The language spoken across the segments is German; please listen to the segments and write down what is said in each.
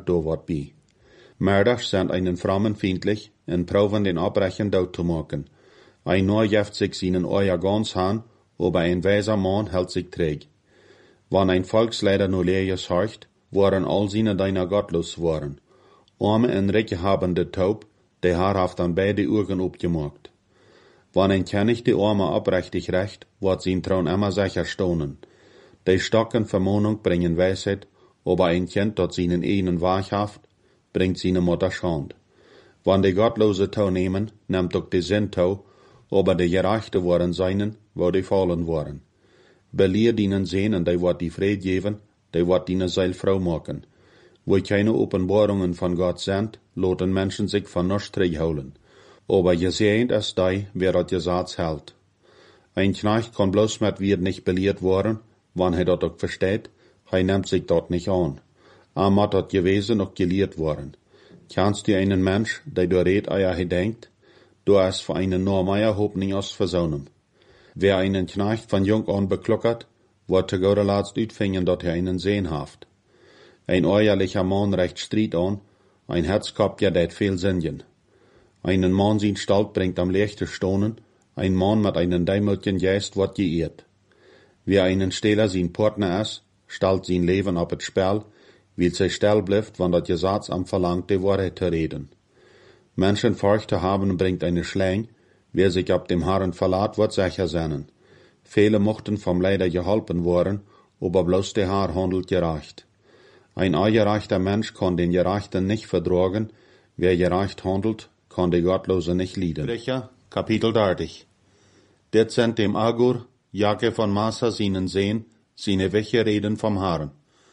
sind da wat bei. Mörders sind einen fremdenfeindlich und proben den Abbrechen dood zu machen. Ein nur jeft sich seinen Eier ganz han, aber ein weiser Mann hält sich träg. Wann ein Volksleider nur Lees horcht, waren all seine Deiner gottlos waren. Arme und Ricke haben de Taub, der Haar haft an beide Augen abgemacht. Wann ein König die Arme abrechtig recht, wird sein Traun immer sicher stonen. Die starken Vermahnung bringen Weisheit, aber ein Kind, dat seinen einen wahrhaft, bringt seine Mutter Schand. Wann die Gottlose Tau nehmen, nimmt auch die Sinn Tau, aber die Gerechte waren seinen, wo die fallen waren. Beleer dienen sehen, die wird die Fried geben, die wird dienen Seilfrau machen. Wo keine Offenbarungen von Gott sind, loten Menschen sich von nichts holen. Aber je sehend es die, wer dat Gesetz hält. Ein Knecht kann bloß mit wird nicht belehrt worden, wann er dat auch versteht, er nimmt sich dort nicht an. Amat dat gewesen noch gelehrt worden. Kannst du einen Mensch, der du red eier gedenkt, du es für einen normalen Hoffnung aus versonnen. Wer einen Knecht von jung an beklockert, wird te gode laatst uitvingen dat er einen Sehn haft. Ein eierlicher Mann recht Stried an, ein Herzkopf ja det viel Sinnen. Einen Mann sin Stalt bringt am leichte Stonen, ein Mann mit einen dämmelten Geist wird geehrt. Wer einen Stehler sin Partner ist, stellt sin Leben ab et Spiel, weil sie still bleibt, wann dat Gesetz am verlangt, die Wahrheit zu reden. Menschen Furcht haben bringt eine Schläng, wer sich ab dem Herrn verlat, wird sicher sein. Viele mochten vom Leider geholfen worden, aber bloß der Herr handelt gerecht. Ein ungerechter Mensch kann den Gerechten nicht vertragen, wer gerecht handelt, kann die Gottlose nicht lieben. Sprecher, Kapitel 30. Det sind dem Agur, Jacke von Massa seinen Sehen, seine Wäche reden vom Herrn.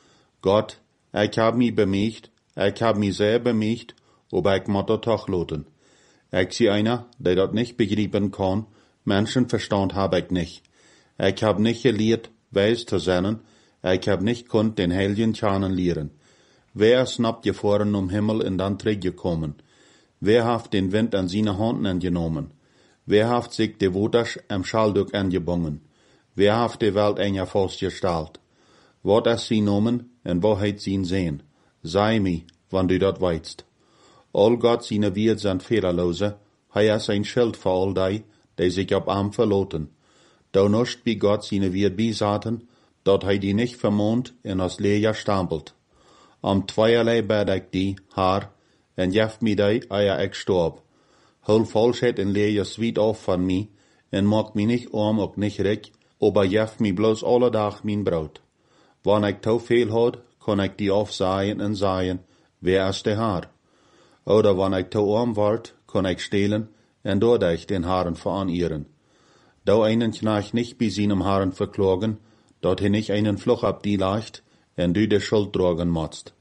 Gott, ich hab mich bemüht, ich hab mich sehr bemüht, aber ich muss doch loten. Ich sie einer, der dat nicht begreifen kann, Menschenverstand hab ich nicht. Ich hab nicht gelehrt, weis zu sein, ich hab nicht konnt den heiligen Schanen lehren. Wer snappt gefahren Himmel in dann gekommen? Wer haft den Wind an seine Hand angenommen? Wer haft sich de Woters am Schalduk angebungen? Wer haft die Welt enger festgestellt? Wat es sie nomen, en wo heit sie sehen? Sei mi, wann du dat weißt. All Gott seine Wirt sind fehlerlose, hei is ein Schild für all die sich ab am verloten. Da nuscht wie Gott seine Wirt bisaten, dat hei die nicht vermont en as Leja stampelt. Am zweierlei bed ich die, Haar, en jeft mi die, eier ich storb. Hol Falschheit en Leja sweet auf von mi, en mag mi nicht arm ook nicht rik, aber jeft mi bloß alle Tag min Brot. Wann ich tau viel had, kann ich die aufsaien en saien, wer is der Haar? Oder wann ich tau arm ward, kann ich stehlen, en dadurch den Haaren veranieren. Da einen Knecht nicht bei seinem Haaren verklagen, dat er nicht einen Fluch ab die leicht, en du de Schuld tragen motzt.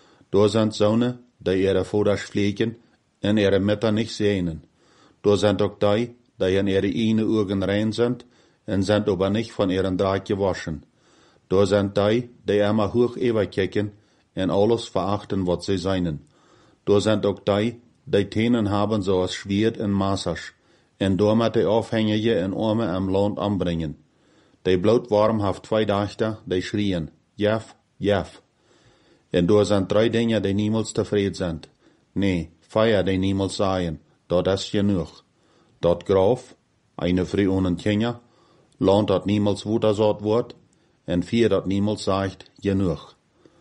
Da sind Söhne, die ihre Vaters pflegen, en ihre Mütter nicht sehnen. Da sind auch die in ihre eine Augen rein sind, en sind aber nicht von ihren Dreck gewaschen. Da sind die immer hoch überkicken, en alles verachten, was sie seinen. Da sind auch die Tänen haben so als Schwert en Massas, en damit die Aufhängige en Arme am Land anbringen. Die blutwarm haft 2 Dachter, die schrien, Jef, Jef. En da sind 3 Dinge, die niemals zufrieden sind. Nee, Feier, die niemals seien, dat is genug. Dat Graf, eine Frau ohne Kinder, Land, dat niemals Wuttersaat wird, en 4, dat niemals sagt, genug.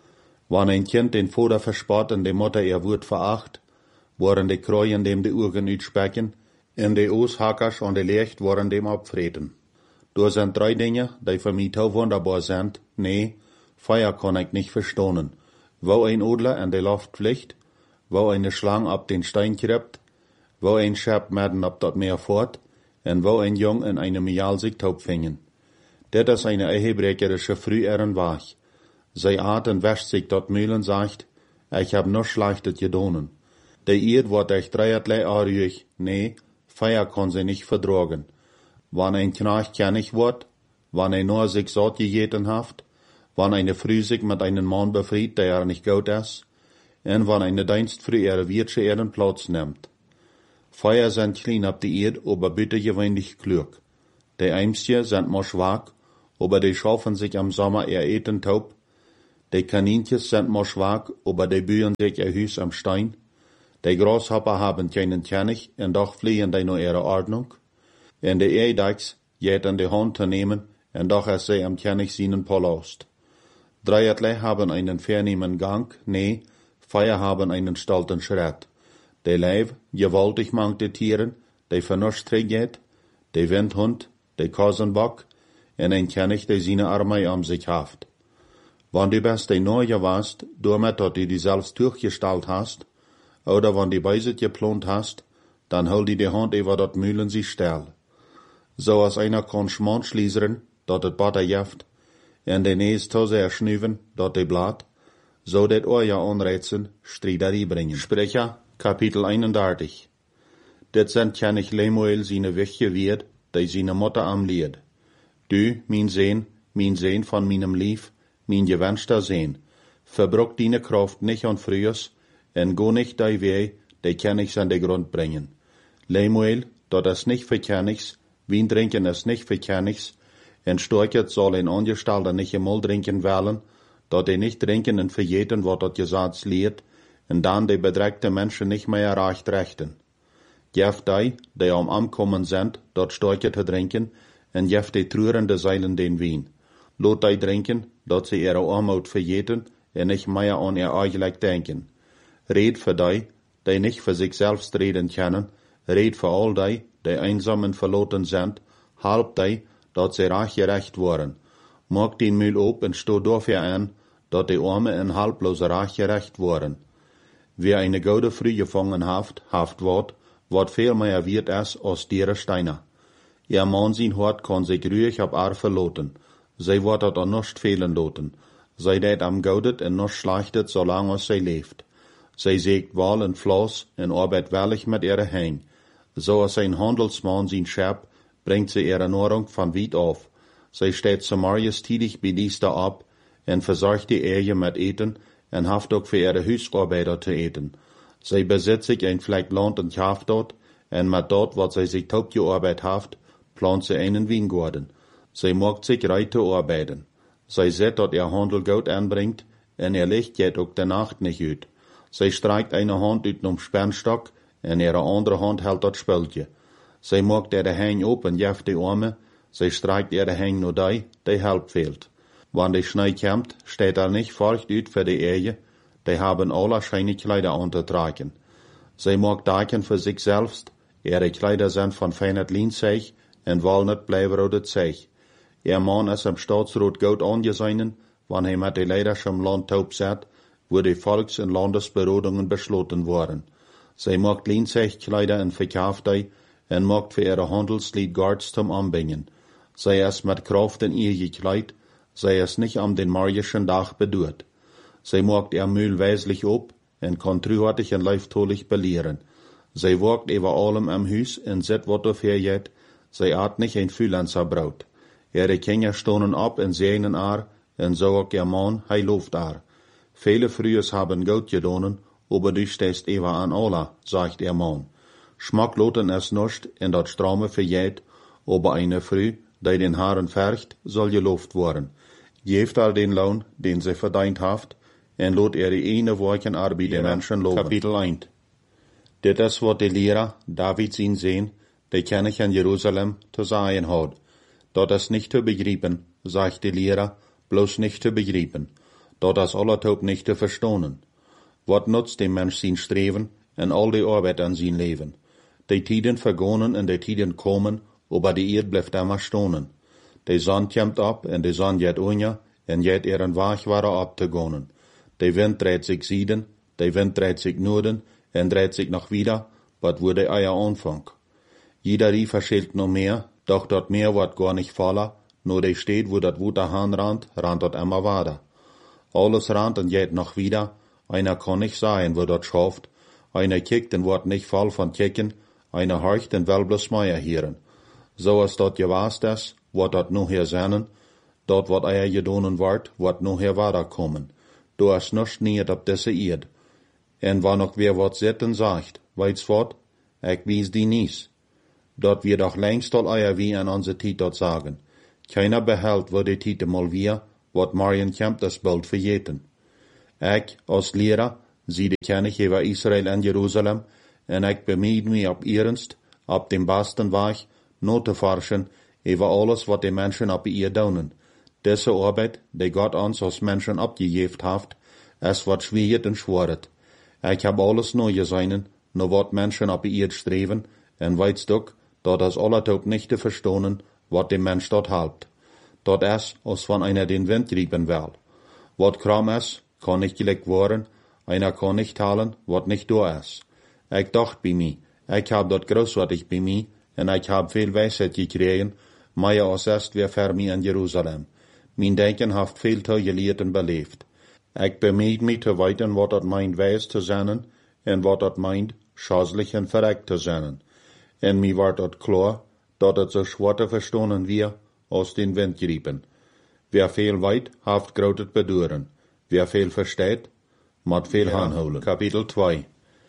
Wann ein Kind den Vater verspott und die Mutter ihr Wort veracht, waren die Kreuen dem die Augen uitspecken, en die Aushackers und die Licht waren dem abfreten. Da sind 3 Dinge, die für mich so wunderbar sind. Nee, Feier kann ich nicht verstohnen. Wo ein Adler an die Luft fliegt, wo eine Schlange ab den Stein krept, wo ein Schab mitten ab dat Meer fort, en wo ein Jung in einem Jahl sich taub fingen. Det is eine ehebrecherische früheren Wach. Sei Atem wäscht sich dat Mühlen sagt, ich hab nur Schlechtes gedonen. Der Eid wird euch 3 anrühig, nee, Feier kann sie nicht vertragen. Wann ein Knecht kennig wird, wann nur sich satt gegeten haft, wann eine Frau sich mit einem Mann befried, der nicht gut ist, en wann eine Dienstfrau ihre Wirtsche ihren Platz nimmt. Feier sind klein ab die Erd, aber bitte gewöhnlich klug. Die Eimstje sind mal schwach, aber die schaffen sich am Sommer ihr Eten taub. Die Kanincjes sind maar zwak, aber die bühen sich ihr Hus am Stein. Die Grashopper haben keinen König, und doch fliehen die nur ihre Ordnung. Und die Eidechs jäten die Hand zu nehmen, und doch ist sie am König seinen Palast. Dreierlei haben einen vornehmen Gang, nee, Feier haben einen stolzen Schritt. Die Leib, gewaltig mangte Tieren, die Vernunft geht, die Windhund, die Kosenbock, und ein König, der seine Armee um sich haft. Wenn du best die Neue warst, damit dass du die selbst durchgestellt hast, oder wenn du Beiset geplant hast, dann hol die Hand über dat Mühlen sich still. So als einer kann Schmand schließen, dat het Butter jeft, en de Nees to sehr schnüven, dat de Blatt, so dat euer Anreizen Striederie bringen. Sprecher, Kapitel 31. Dit sind König Lemuel seine Wichte wird, die seine Mutter am Lied. Du, mein Sehn von meinem Lief, mein gewünschter Sehn, verbruch deine Kraft nicht an frühers, en go nicht dei weh, die Königs an den Grund bringen. Lemuel, dat is nicht für Königs, Wien trinken is nicht für Königs, en Storchet soll ein Angestellter nicht einmal trinken wollen, dat nicht trinken und verjeten, wat dat Gesetz lehrt, und dann die bedreckte Menschen nicht mehr erreicht rechten. Jef die am Ankommen sind, dat Storchet zu trinken, en jef die trurende Seilen den Wien. Lot die trinken, dat sie ihre Armut verjeten, en nicht mehr an ihr eigentlich denken. Red für die nicht für sich selbst reden können, red für all die einsam und verloren sind, halb dat sie reich gerecht waren. Mag den Mühl op und sto dafür an, dat die Arme und halblose reich gerecht waren. Wer eine gute Früh gefangen haft wat viel mehr wird es als diere Steiner. Ihr Mann sein Hort kann sich ruhig ab Ar verloten. Sie wird dat an nicht fehlen loten. Sie det am gaudet und nicht schlechtet, solange als sie lebt. Sie sägt Wal und Floss und arbeitet wellig mit ihrer Hein. So als ein Handelsmann sein Schab, bringt sie ihre Nahrung von weit auf. Sie steht Samarias tidig bei Dienste ab und versorgt die Ehe mit Eten und haft auch für ihre Hausarbeiter zu eten. Sie besitzt sich ein Fleck Land und Schaft dort, und mit dort, was sie sich taub gearbeitet haft, plant sie einen Weingarten. Sie mag sich reite arbeiten. Sie sieht, dass ihr Handel Geld anbringt, und ihr Licht geht auch der Nacht nicht ut. Sie streicht eine Hand ut um Spannstock, und ihre andere Hand hält das Spöltje. Sie mag ihre Hänge op und jeft die Arme, sie streicht ihre Hänge nur die Help fehlt. Wann die Schnee kommt, steht nicht Furcht ut für die Ehe, die haben alle Kleider untertragen. Sie mag daken für sich selbst, ihre Kleider sind von feiner Lienzeug und Walnut bleiberodet Zeug. Ihr Mann ist am Staatsrat gut angesehen, wann mit die Leiders Land taub sat, wo die Volks- und Landesberodungen beschlossen wurden. Sie mag Lienzeugkleider und verkauft die, und mag für ihre Handelslied Guards zum Anbringen. Sie ist mit Kraft in ihr gekleidet, sie ist nicht am den morgischen Tag bedurt. Sie mag ihr Mühl weislich op, und kann trühartig und leiftolig belieren. Sie wagt über allem am Hus, und sieht, wat dafür geht, sie hat nicht ein Fühlenzer Braut. Ihre Kinder stonen ab und sehnen und so auch ihr Mann, loft Viele Frühes haben Geld gedonen, aber du stehst ewa an Allah, sagt ihr Mann. Schmackloten es nicht, in dat Straume verjäht, aber eine Früh, die den Haaren färcht, soll geloft worden. Geeft den Lohn, den sie verdient haft, en lot ihre eine Wochen Arbeit den Menschen loben. Kapitel 1. Dit is wat de Lehrer, David zien sehen, die König in Jerusalem zu sagen hat. Dat is nicht zu begreifen, sagt die Lehrer, bloß nicht zu begreifen. Dat is allertaub nicht zu verstonen. Wat nutzt dem Mensch sein Streben en all die Arbeit an sein Leben? Die Tiden vergonnen und die Tiden kommen, aber die Erd bleibt immer stonen. Die Sonne kommt ab und die Sonne geht unter und geht ihren Weg weiter abzugonnen. Die Wind dreht sich Süden, die Wind dreht sich Norden und dreht sich noch wieder, wat wo der Eier Anfang. Jeder Rief verschilt noch mehr, doch dort Meer wird gar nicht voller, nur die steht, wo dat Wuter Hahn rannt dort immer weiter. Alles rannt und geht noch wieder, einer kann nicht sein, wo dort schafft, einer kickt und wird nicht voll von kicken, einer horcht und will bloß Meier hören. So als dort gewasst ist, wird dort noch hier sein, dort wird eier gedonen wird noch hier weiterkommen. Du hast nicht nicht ab diese Erd. En wann noch wer wat sitten sagt, weit's wat, ich wies die nies. Dort wird auch längst all eier wie an unsere Tiet dort sagen. Keiner behält, wo die Tiete mal wir, wat Marien Kemp das Bild vergeten. Ik, als leraar, zie de kennis over Israël en Jeruzalem, en ik bemied me op ernst, op den besten weg, no te forschen, over alles wat de mensen op ihr doen. Deze arbeid, die God ons als mensen opgegeven heeft, is wat schwierig en schworet. Ik heb alles neu gezien, no wat mensen op ihr streven, en weet ook, dat is allertoop niet te verstonen, wat de mens dort helpt. Dat is, als van einer den Wind riepen wil. Wat kram is, kan niet gelijk worden, einer kan niet halen, wat niet door is. Ik dacht bij mij, ik heb dat grootwaardig bij mij, en ik heb veel wijsheid gekregen, maar als est weer ver mij in Jeruzalem. Mijn denken heeft veel te geleerd en beleefd. Ik bemied mij te weten wat dat meint wijs te zijn, en wat dat meint schadelijk en verrekt te zijn. En mij wordt dat klaar, dat het zo schwer te verstonen weer, als den Wind griepen. Wer veel weet, heeft groot het beduren. Wer veel versteht, moet veel aanhouden. Kapitel 2.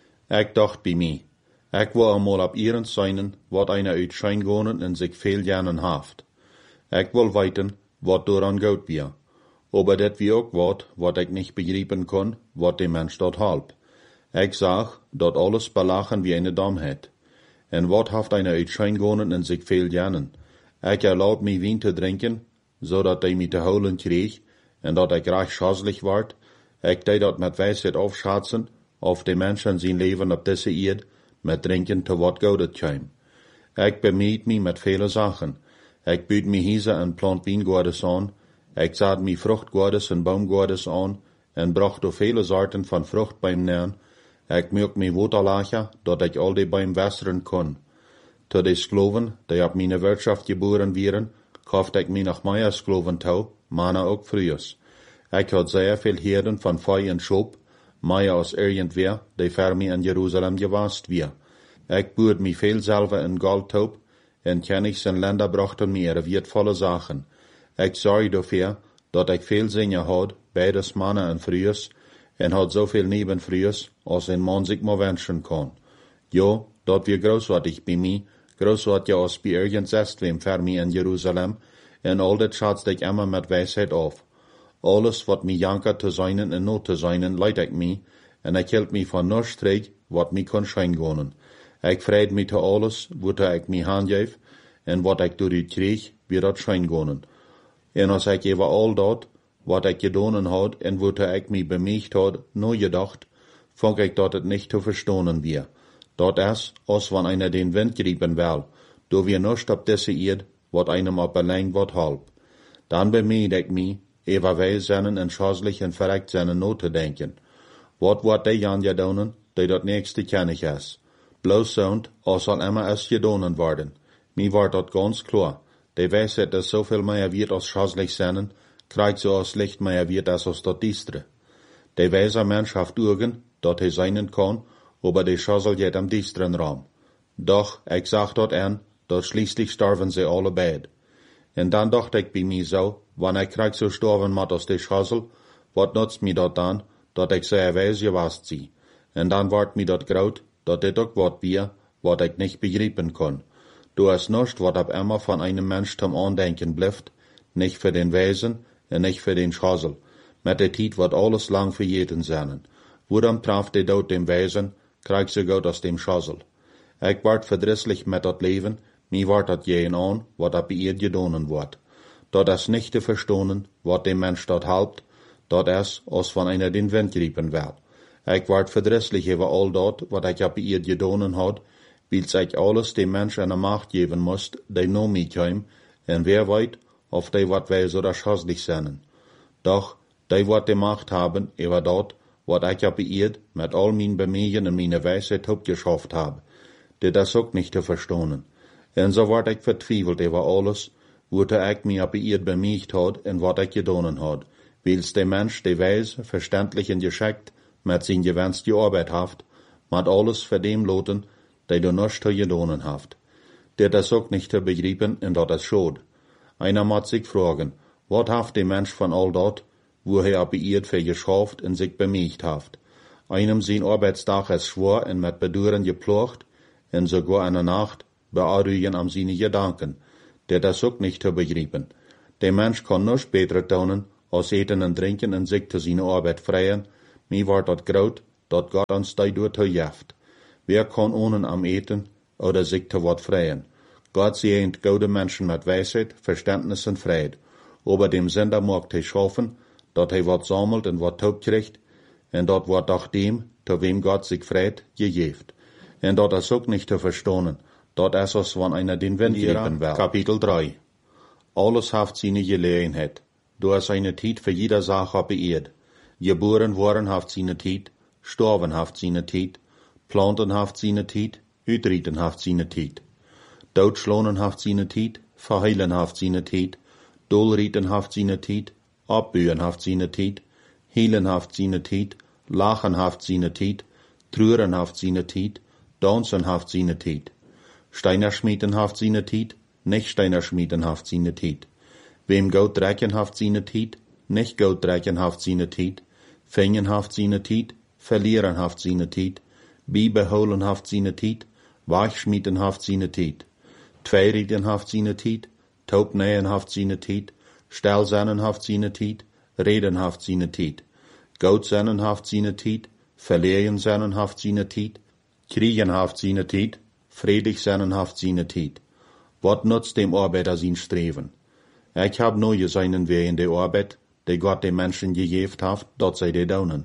Ik dacht bij mij, ik wil eenmaal op ihren zijn, wat einer uit schijngonen en zich veel jaren heeft. Ik wil weten, wat dooraan goed weer. Aber dat wie ook wat ik niet begrijpen kon, wat de mens dat helpt. Ik zag, dat alles belachen wie eine domheid. En wat heeft einer uit schijngonen en zich veel jaren? Ik erlaubt mij wien te drinken, zodat hij mij te houden kreeg, en dat ik recht schazelig word. Ik deed dat met wijsheid afschatzen, of de mensen zijn leven op deze eerd, met drinken te wat goudet kwam. Ik bemied mij met vele zaken. Ik buut mij hieze en plant wijngaardes aan. Ik zaad mij vruchtgaardes en boomgaardes aan, en bracht door vele soorten van vrucht bij neer. Ik maak mij waterlachen, dat ik al die beim wässeren kon. Tot de skloven, die op mijn wirtschaft geboren wieren, kaufte ik mij nog meer skloven toe, mannen ook vroegers. Ik had zeer veel herden van vee en schop, meer als irgendwer, die ver mij in Jeruzalem gewaast weer. Ik boerde mij veel zelf in gold toe, en kennigs en länder brachten mij wertvolle zaken. Ik zorgde dafür, dat ik veel zingen had, beides mannen en vroegers, en had zoveel nebenvroegers, als een man zich maar wensen kon. Jo, dat weer grootwaardig bij mij, grootwaardig als bij ergens estwem ver mij in Jeruzalem, en al dat schaatste ik immer met wijsheid af. Alles wat mij janker te zijn en not te zijn, leid ik mij, en ik hield mij van niets terug, wat mij kon schijngonen. Ik vreed mij te alles, wat ik mij handgeef, en wat ik door u kreeg, weer dat schijngonen. En als ik over al dat, wat ik gedaan had, en wat ik mij bemicht had, no gedacht, vond ik dat het niet te verstonen weer. Dat is, als van einer den Wind griepen wil, do wir nicht op deze eerd, wat einem op alleen wat halp. Dan bemied ik mij, over wij zijn en schazelig en verrekt zijn no te denken. Wat wordt die Jan gedaan, die dat nächste kennig is? Bloos zound, als zal immer es gedaan worden. Mij wordt dat ganz klar. Die wijsheid is zoveel meer wird als schazelig zijn, krijgt zo als licht meer wird als dat diestre. Die wijze mens heeft ogen, dat hij zijn kan, aber die schazel jet am diesteren raam. Doch, ik zag dat aan, dat schließlich starven ze alle beid. En dan dacht ik bij mij zo, wanneer ik krijg zo sterven moet als die schazel, wat nutzt mij dat dan, dat ik zeer wijs gewast zie. En dan wordt mij dat groot, dat dit ook wat weer, wat ik niet begrijpen kon. Du is nichts, wat op immer van einem Mensch zum Andenken blijft, nicht für den Weisen en nicht für den Schazel. Met de tijd wordt alles lang vergeten zijn. Woedam traf de dood dem Weisen, krijgt ze goed als dem Schazel. Ik word verdrisselijk met dat leven, mij wordt dat jeen aan, wat op ihr gedaan wordt. Dat is niet te verstonen, wat dem Mensch dat helpt, dat is, als van einer den Wind griepen wil. Ik word verdrisselijk over al dat, wat ik op ihr gedaan had, wils ik alles dem Mensch eine Macht geven moest, die no mij kwam, en wer weet, of die wat wijs oder schazelig zijn. Doch, die wat de Macht haben, over dat, wat ik op ihr met al mijn bemegen en mijn wijsheid opgeschaft heb. Dit is ook niet te verstonen. En zo word ik vertwijfeld over alles, wat ik mij op ihr bemegt had en wat ik gedaan had, wils de Mensch die wijs, verständlich en geschickt, met zijn gewenste arbeid heeft, met alles voor dem loten, die du nichts te gedaan heeft. Dit is ook niet te begrijpen en dat is schade. Einer moet zich vragen, wat heeft de Mensch van al dat, wo hij op ihr für geschaft en zich bemegt heeft. Einem zijn arbeidsdag is schwer en met beduren geplocht, en sogar eine Nacht bearruigen am seine Gedanken. Dit is ook niet te begrijpen. De Mensch kan nichts beter tun, als eten en drinken en zich te zijn arbeid vrijen, mij wordt dat groot, dat God ons daardoor toejaft. Wer kan ohne am eten oder sich te wat vrijen? Gott segnet gute Menschen mit Weisheit, Verständnis und Fried. Aber dem Sender mag hij schaffen, dat hij wat sammelt en wat taub kriegt, en dat wordt doch dem, to wem Gott sich freut, gegeeft. En dat is ook nicht te verstonen, dat is als wann einer den Wind riepen will. Kapitel 3. Alles haft seine Gelegenheit. Du hast eine Tijd für jeder Sache auf der Erde. Geboren worden haft seine Tijd, sterben haft seine Tijd, planten haft seine Tijd, uitrieten haft seine Tijd. Doodschlonen haft seine Tijd, verheilen haft seine Tijd, dolrieten haft seine Tijd, abbühen haft seine Tijd, heelen haft seine Tijd, lachen haft seine Tijd, treuren haft seine Tijd, dansen haft seine Tijd. Steiner schmieden haft seine Tijd, nicht Steiner schmieden haft seine Tijd. Wem Goud drecken haft seine Tijd, nicht Goud drecken haft seine Tijd. Fängen haft seine Tijd, verlieren haft seine Tijd. Biebe holen haft seine Tijd, Weichschmieden haft seine Tijd. Tweirieden haft seine Tijd, taubnähen haft seine Tijd. Stelsennen haft seine Tijd, reden haft seine Tijd. Goud sennen haft seine Tijd, verlehen sennen haft seine Tijd. Kriegen haft seine Tijd, vredig sennen haft seine Tijd. Wat nutzt dem Arbeiter sein Streven? Ich hab neue seinen Weg in der Arbeit, die Gott den Menschen gegeben hat, dat zij die daunen.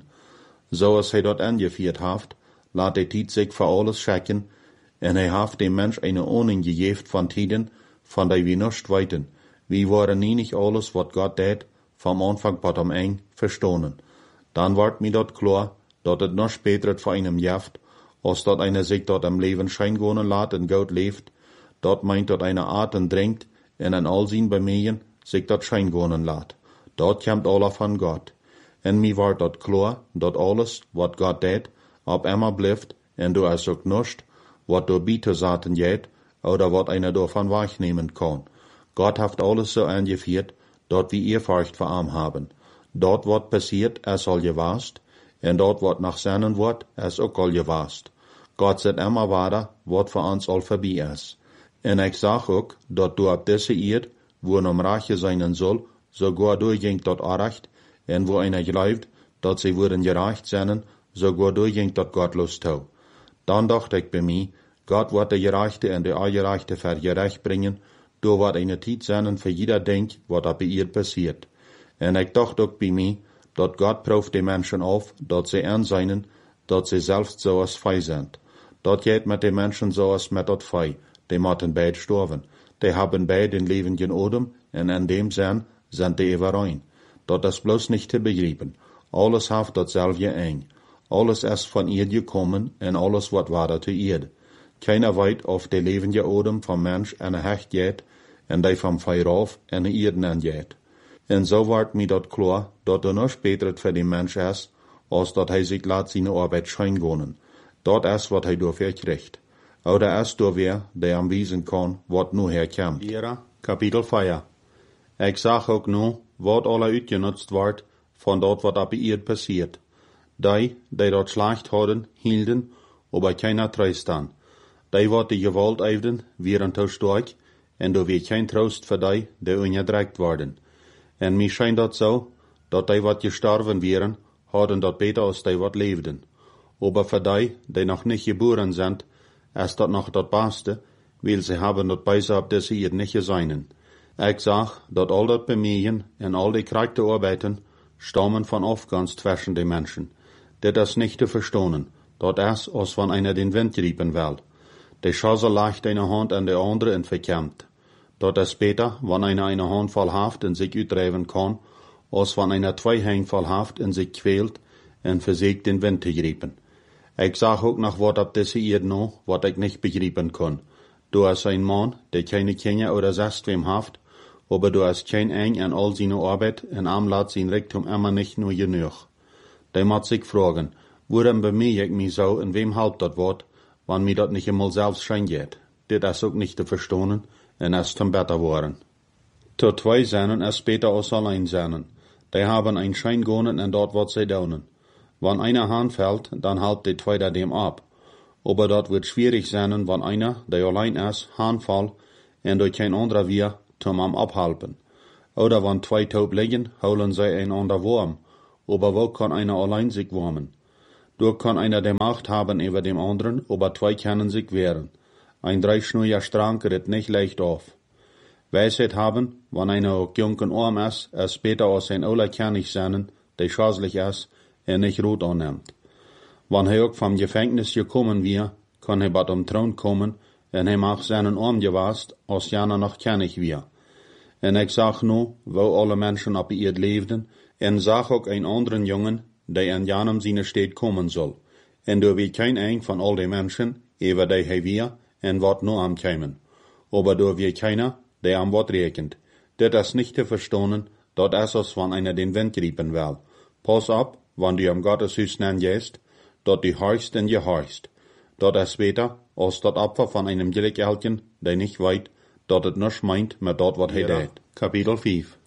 So als hij dat angeführt haft, laat die Tijd sich für alles checken, en hij haft dem Mensch eine Ahnung gegeben von Tiden, von der wir nicht weiten. Wir waren nie nicht alles, wat Gott deed, vom Anfang bis am Ende verstonen. Dann ward mir dort klar, dat het noch später für einem jaft, als dat einer sich dort am Leben schein gonen laat en Gott leeft, dat meint dat einer aten drinkt, en an all zijn bemühen, sich dat schein gonen laat. Dat komt alle van Gott. En mir ward dat klar, dat alles, wat Gott deed, op immer blijft, en du es ook nicht, wat du bieten zaten jet, oder wat einer davon wahrnehmen kann. Gott hat alles so angeführt, dat wir Ehrfurcht vor ihm haben. Dort wat passiert, es soll gewast, en dort wat nach seinen Wort, es auch all gewast. Gott sagt immer weiter, wat für uns all vorbei ist. En ich sag auch, dat du ab diese Erde, wo um Rache sein soll, sogar durchging dort Arrecht, en wo einer glaubt, dat sie würden gerecht sein, sogar durchging dort gottlos tau. Dann dachte ich bei mir, Gott wird der Gerechte und der Ungerechte für gerecht bringen, du wird eine Zeit sein für jeder Denk, was ab ihr passiert. En ich dachte auch bei mir, dat Gott prüft die Menschen auf, dat sie anseinen, dat sie selbst so als Fei sind. Dat geht mit den Menschen so als mit dat Fei, die müssen beide sterben. Die haben beide den lebendigen Odem, und in dem Sinn sind die überein. Dat ist bloß nicht zu begreifen. Alles hat dasselbe eng. Alles ist von ihr gekommen, und alles wird weiter zu ihr. Keiner weiß, auf der lebende Odem vom Mensch eine Hecht geht, und die vom Feuer auf eine Erden angeht. Und so wird mir dat klar, dat er noch später für den Mensch ist, als dat hij sich laat seine Arbeit schein gonen. Dat ist, wat hij dafür kriegt. Oder ist dafür, der am wiesen kann, wat nu herkommt. Kapitel 4. Ich sag auch nu, wat alle uitgenutzt wordt, von dat wat ab ihr passiert. Die dort schlecht hadden, hielden, aber keiner treust an. Die wat die Gewalt eifden, wären te stark, en do weer kein Trost für die ungedreckt worden. En mir scheint dat so, dat die wat gestorben wären, hadden dat beter als die wat leefden. Aber für die noch nicht geboren sind, ist dat noch dat Beste, weil sie haben dat besser ab diese Erde nicht gesehen. Ich sag, dat all dat Bemühen en all die kranke Arbeiten stammen von Aufgangs zwischen den Menschen. Das ist nicht zu verstehen. Dat ist, als wenn einer den Wind riepen will. Die Chance legt eine Hand an die andere und verkämmt. Dat ist später, wenn einer eine Hand voll Haft in sich uitdrijven kann, als wenn einer zwei Hände voll Haft in sich quält und versägt den Wind zu greifen. Ich sag auch noch wat ab diese Erde noch, wat ich nicht begreifen kann. Du hast ein Mann, der keine Kinder oder sonst wem haft, aber du hast kein Eng an all seine Arbeit und am lässt sein Reichtum immer nicht nur genug. Der muss sich fragen, woran bemühe ich mich so und wem halbt dat Wort, wenn mir dat nicht einmal selbst schein geht. Das ist auch nicht zu verstehen und es zum Better worden. Zu zwei seinen ist später als allein seinen. Die haben ein Schein gonen und dort wat sie daunen. Wenn einer Hand fällt, dann halt die zweite dem ab. Aber dort wird schwierig sein, wenn einer, der allein ist, Hand fällt und durch kein anderer wir zum am abhalten. Oder wann zwei taub liegen, holen sie einander warm. Aber wo kann einer allein sich warmen? Durch kann einer die Macht haben über dem anderen, aber zwei können sich wehren. Ein dreischnuriger Strang ritt nicht leicht auf. Weisheit haben, wann einer auch jungen arm ist, es besser als ein Ola König sein, der schadlich ist, nicht Rot annimmt. Wann er auch vom Gefängnis gekommen wir, kann er bald am Thron kommen, und er mag seinen Arm gewast, als jener noch König wir. En ik zag nu, wo alle Menschen op ihr leefden, en zag ook een anderen jongen, die aan jenem zijn steed komen zal. En door wie kein een van al die Menschen, ever die hij weer, en wat nu am komen. Aber door wie keiner, der am Wort rekent. Dit is nicht te verstonen, dat is als wann einer den Wind griepen will. Pass op, wann du am Gotteshuis gehst, dat die horchst en je horchst. Dat is beter, als dat Opfer von einem Gilligeltjen, der nicht weet, dat het nisch meint met dat wat hij deed. Kapitel 5.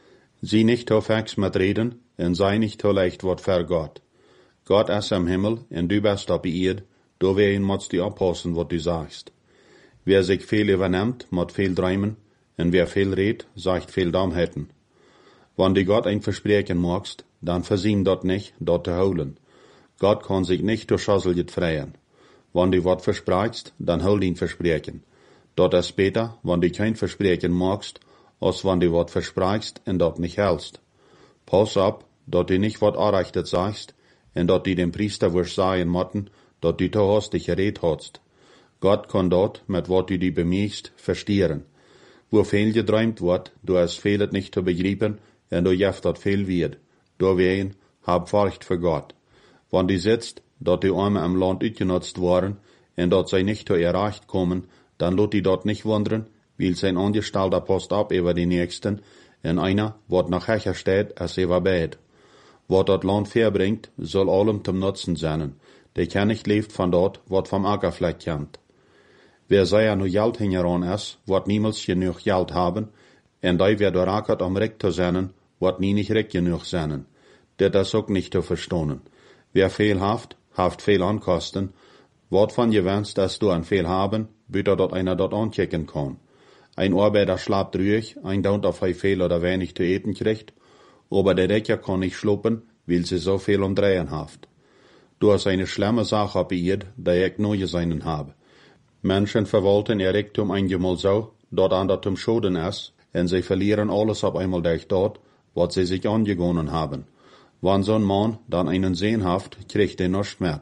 Zie nicht te vex met reden, en sei nicht te leicht wat ver Gott. Gott is am Himmel, en du bist op Erd, do wen mots die oppassen wat du sagst. Wer sich viel übernimmt, mot viel träumen, en wer viel redt, sagt viel Dummheiten. Wann du Gott ein Versprechen magst, dann versiem dort nicht, dort te holen. Gott kann sich nicht durch Schosseljet freien. Wann du wat versprachst, dann hol ihn Versprechen. Dat is beter, wann du kein Versprechen magst, als wann du wat versprachst en dat nicht hältst. Pass op, dat du nicht wat Arrechtet sagst, en dat du dem Priester wirst sagen motten, dat du te hastig geredet hast. Gott kann dat, met wat du die bemiegst, verstieren. Wo viel geträumt wordt, du hast vielet nicht zu begreipen, en du jeft dat viel wird. Doorwegen, hab Furcht für Gott. Wann du sitzt, dat die Arme am Land uitgenutzt waren, en dat zij nicht zu erreicht kommen, dann lot die dort nicht wundern, weil sein Angestellter passt ab über die Nächsten, en einer, wat nach Hecher steht, als er bet. Wat dat Land verbringt, soll allem zum Nutzen sein. Der König lebt von dort, wat vom Ackerfleck kommt. Wer sei nu Geld hingeran is, wat niemals genug Geld haben, en die wer dorakert om recht zu sein, wat nie nicht recht genug sein. Dit is ook nicht zu verstonen. Wer viel haft viel ankosten, wat van je wenst, dass du an viel haben, bitte dat einer dort anchecken kann. Ein Arbeiter schlaft ruhig, ein dauert auf viel oder wenig zu eten kriegt, aber der Decker kann nicht schluppen, weil sie so viel umdrehen haft. Du hast eine schlimme Sache abiert, die ich neu seinen habe. Menschen verwalten ihr Rektum einmal so, dort andertum Schoden ist, und sie verlieren alles auf einmal durch dort, was sie sich angegonnen haben. Wann so ein Mann dann einen Sehen haft, kriegt er nichts mehr.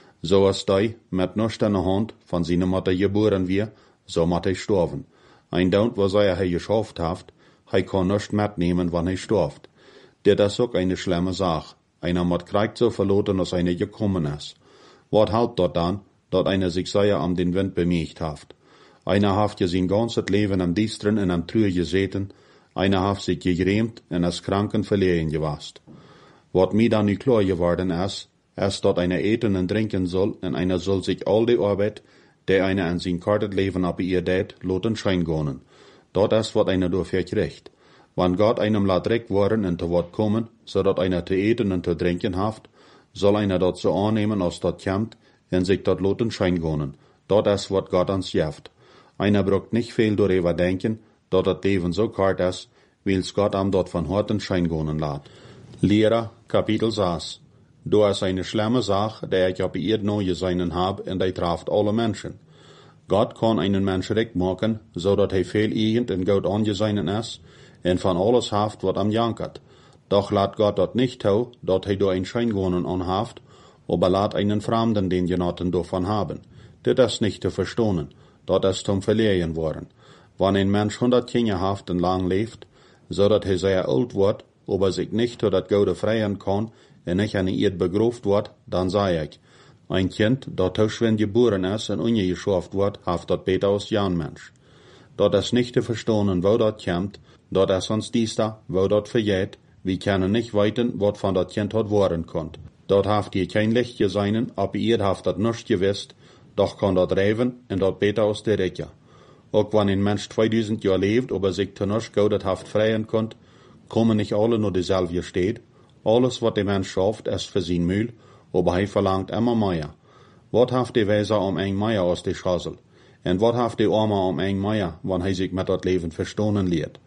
So ist die, mit nichts in der Hand, von seiner Mutter geboren wir, so mat er sterben. Ein Daunt, was er geschafft haft, er kann nichts mitnehmen, wann er stirbt. Dit is ook eine schlimme Sache. Einer mat kriegt so verloren, als einer gekommen ist. Wat halt dort dann, dat einer sich sehr am den Wind bemiegt haft. Einer haft ja sein ganzes Leben am Diestren und am Trühe geseten, einer haft sich gegrämt und als Kranken verlegen gewast. Wat mir dann nicht klar geworden ist, dat einer eten und trinken soll, und einer soll sich all die Arbeit, der einer an sein kartet Leben ab ihr dät, loten schein gonen. Dat is wat einer dafür kriegt. Wann Gott einem laat recht worden und zu Wort kommen, so dat einer zu eten und zu trinken haft, soll einer dat so annehmen, als dat kommt, und sich dat loten schein gonen. Dat is wat Gott ans jeft. Einer braucht nicht viel darüber denken, dat dat Leben so kart is, weil's Gott am dort von Horten schein gonen laat. Lehrer, Kapitel 6. Du is eine schlimme Sache, der ich auf ihr neue seinen hab, und die trafft alle Menschen. Gott kann einen Mensch recht machen, so dat hij viel irgend en gut angeseinen is, en van alles haft, wat am jankert. Doch laat Gott dat nicht tau, dat hij do ein Scheingonen anhaft, aber laat einen Fremden den Genotten davon haben. Dit is nicht zu verstonen, dat is zum Verlieren worden. Wann ein Mensch 100 Kinder haft en lang leeft, so dat hij sehr alt wordt, aber sich nicht zu dat Gode freien kann, en nicht an Erd begroft wordt, dan sei ich, ein Kind, dat tussen geboren is en ungeschaft wordt, haft dat beter als Jan Mensch. Dat is nicht zu verstonen, wo dat kommt, dat is ons diesta, wo dat vergeht, wir können nicht weiten, wat von dat Kind hat worden konnt. Dat haft ihr kein Licht geseinen, aber ihr haft dat nichts gewusst, doch kann dat reiven, en dat beter als der Recker. Auch wenn ein Mensch 2000 Jahre lebt, aber sich zu nichts Gaudet haft freien konnt, kommen nicht alle nur dieselbe steht. Alles, wat der Mensch schafft, ist für sein Mühl, aber hij verlangt immer mehr. Wat haft die Weiser ein Meier aus der Schassel? En wat haft die Arme ein Meier, wann hij sich mit dat Leben verstonen leert?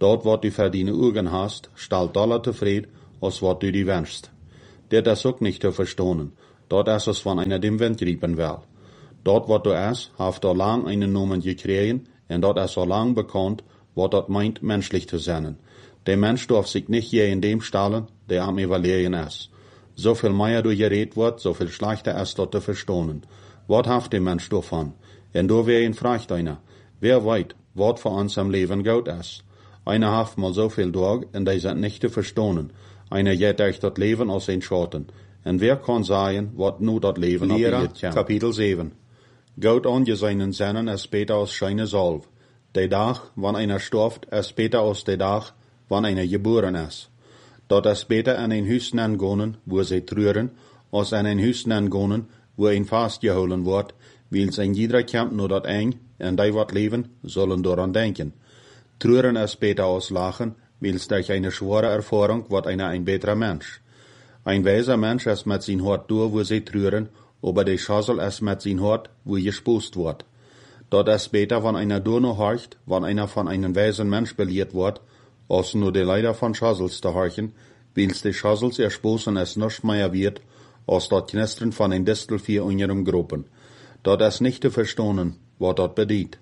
Dort, wat du für deine Augen hast, stellt aller tevreden, als wat du die wünschst. Dit is ook nicht zu verstonen. Dort ist es, wann einer dem Wind riepen will. Dort, wat du ist, haft er lang einen Namen gekriegen, und dort ist so lang bekannt, wat dort meint, menschlich zu sein. Der Mensch darf sich nicht je in dem stellen, der am Evaluieren ist. So viel mehr du geredet wird, so viel schlechter ist dort zu verstonen. Wat haft der Mensch davon? Und du wer ihn fragt einer, wer weiß, wat für uns am Leben gut ist? Einer haft mal so viel Tag, und die sind nicht zu verstonen. Einer geht durch das Leben aus den Schatten. Und wer kann sagen, wat nu dat Leben abgeht? Kapitel 7. Gott angesehenen Sinnen ist später aus scheine Salv. Der Tag, wann einer stirbt, ist später aus der Tag, wann einer geboren ist. Dort ist später an ein Hüsten angegangen, wo sie trüren, als an ein Hüsten angegangen, wo ein fastgeholen wird, weil ein jeder kämpft nur dat eng, und die wat leben, sollen daran denken. Trüren ist später aus Lachen, weil es durch eine schwere Erfahrung wird einer ein besserer Mensch. Ein weiser Mensch ist mit sein Hort durch, wo sie trüren, aber der Schassel ist mit sein Hort, wo gespost wird. Dort ist später, wenn einer durch noch horcht, wenn einer von einem weisen Mensch belehrt wird, als nur die Leider von Schassels zu horchen, weil's die Schassels ersposen es nicht mehr wird, als dort Knistern von ein Distelvieh in ihrem Gruppen. Dort ist nicht zu verstonen, was dort bedient.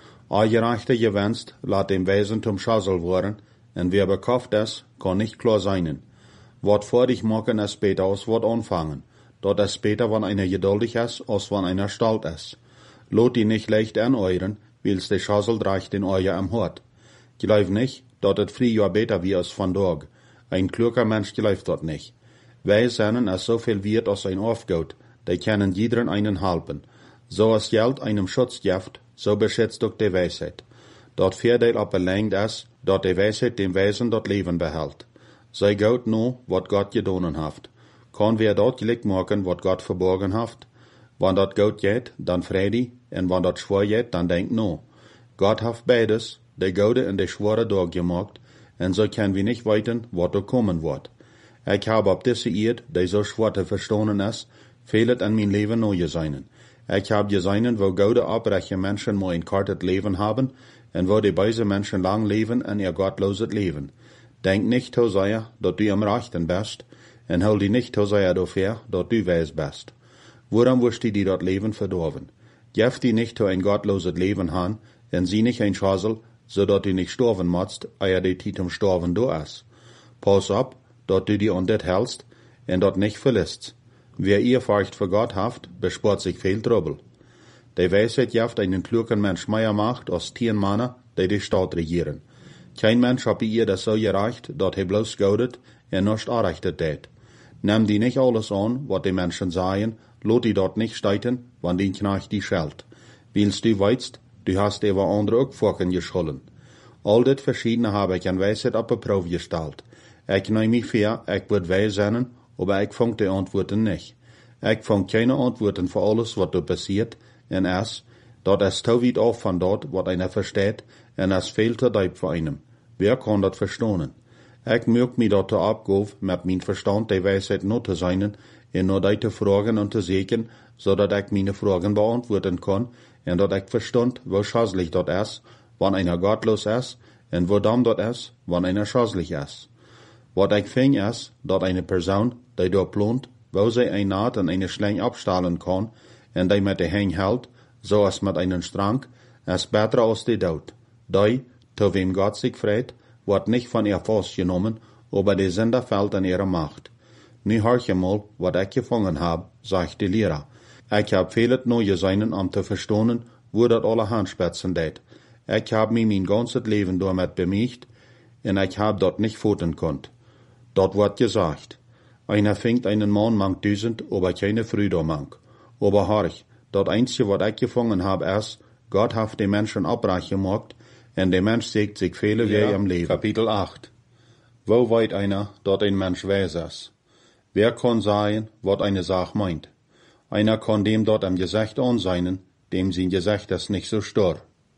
A gerechte gewünscht, lat dem Wesen zum Schassel worden, und wer bekauft ist, kann nicht klar sein. Wat vor dich machen ist später aus wat anfangen. Dort ist später, wann einer geduldig ist, als wann einer stolz ist. Lot die nicht leicht aneuren, weil's der Schassel dreigt den Euer am Hort. Glaub nicht, dort et früh Jahr besser wie es von Tag. Ein kluger Mensch glaubt dort nicht. Wij sennen es so viel wert als ein Aufgaut, die können jederen einen halten. So als Geld einem Schutz gibt, so beschützt auch die Weisheit. Dort Voordeel op belangt ist, dort die Weisheit dem Wesen dort Leben behält. Sei Gott nur, wat Gott gedonen haft. Kann wer dort Glück machen, wat Gott verborgen haft? Wann dort gut geht, dann Freude, und wann dort schwer geht, dann denk no. Gott haft beides, der Gute und der schwere Tag gemacht, und so können wir nicht weiten, wat da kommen wird. Ich habe ab diese Eid, die so schwer zu verstehen ist, vieles an mein Leben neu gesehen. Ich habe gesehen, wo gute, abrechte Menschen mal ein kartet Leben haben, und wo die beise Menschen lang leben in ihr gottloses Leben. Denk nicht, Hosea, dass du am Rechten bist, und hol dich nicht, Hosea, dafür, dass du weis bist. Woran wirst du die dort Leben verdorben? Gef die nicht zu ein gottloses Leben han, und sie nicht ein Schassel, so dass du nicht sterben musst, ehe die Titum sterben du ist. Pass ab, dass du die an dit hältst, und dort nicht verlässt. Wer ihr Furcht vor Gott haft, bespart sich viel Trouble. Die Weisheit jaft einen klugen Mensch mehr Macht als 10 Männer, die Stadt regieren. Kein Mensch hat bei ihr das so gereicht, dass er bloß gaudet und nicht anrechtet tät. Nimm die nicht alles an, was die Menschen sagen, lot die dort nicht steiten, wann den Knecht die schellt. Weil's du weißt, du hast über andere auch Vorken geschollen. All dit Verschiedene habe ich an Weisheit auf Probe gestellt. Ich nehm mich vor, ich wird weis sein, aber ich fang die Antworten nicht. Ich fang keine Antworten für alles, was da passiert, und dort ist so weit auf von dort, was einer versteht, und es viel zu deep für einem. Wer kann das verstehen? Ich mög mich dort abgehen, mit mein Verstand die Weisheit nur zu sein, und nur die zu fragen und zu sehen, so dass ich meine Fragen beantworten kann, und dass ich verstand, wo schasslich dort ist, wann einer gottlos ist, und wo dann dort ist, wann einer schasslich ist. Was ich fing ist, dass eine Person, die dort plant, wo sie ein Naht und eine Schlang abstahlen kann, und die mit der Hang hält, so als mit einem Strang, ist besser als die Tod. Die, zu wem Gott sich freut, wird nicht von ihr festgenommen, aber die Sünder fällt in ihre Macht. Nu hör je mal, was ich gefangen hab, sagt die Lehrer. Ich hab vieles neu gesehen, um zu verstehen, wo das alle Handspitzen tät. Ich hab mich mein ganzes Leben damit bemüht, und ich hab dort nicht foten konnt. Dort wird gesagt, einer fängt einen Mann mang 1000, aber keine Früh mang. Aber horch, das Einzige, was ich gefangen hab, ist, Gott hat den Menschen Abrach gemacht, und der Mensch sägt sich viele Wege im Leben. Kapitel 8. Wo weit einer, dort ein Mensch weis ist? Wer kann sagen, was eine Sache meint? Einer kann dem dort am Gesicht anseinen, dem sein Gesicht ist nicht so starr.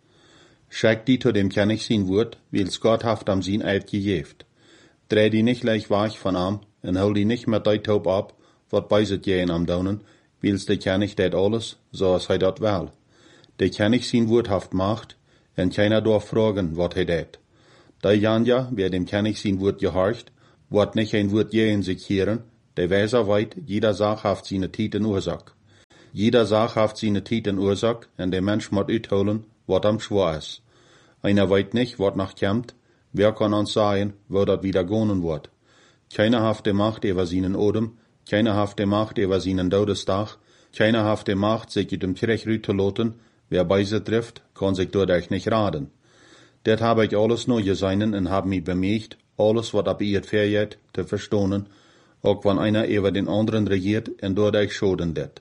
Schick die zu dem König sein Wort, weil's Gott haft am sein Eid gegeft. Dreh die nicht leicht weich von am, und hol die nicht mit dei Taub ab, wat beiset gehen am Daunen, weil's der König tät alles, so als dort will. Der König sein Wort haft Macht, und keiner darf fragen, wat tät. Der Janja, wer dem König sein Wort gehorcht, wird nicht ein Wort je in sich hören, der Weser weit, jeder Sache haft seine Tiet in Ursache. Jeder Sache haft seine Tiet in Ursache, und der Mensch muss uitholen, wat am schwor ist. Einer weit nicht, wat noch kämmt, wer kann uns sagen, wo dat wieder gonen wird. Keiner haft die Macht über seinen Odem, keiner haft die Macht über seinen Todestag, keiner haft die Macht, sich in dem Kirch rütteloten, wer bei sie trifft, kann sich dadurch nicht raden. Det habe ich alles nur geseinen und hab mich bemüht, alles wat ab ihr verjet, zu verstohnen, auch wenn einer über den anderen regiert und dadurch schoden det.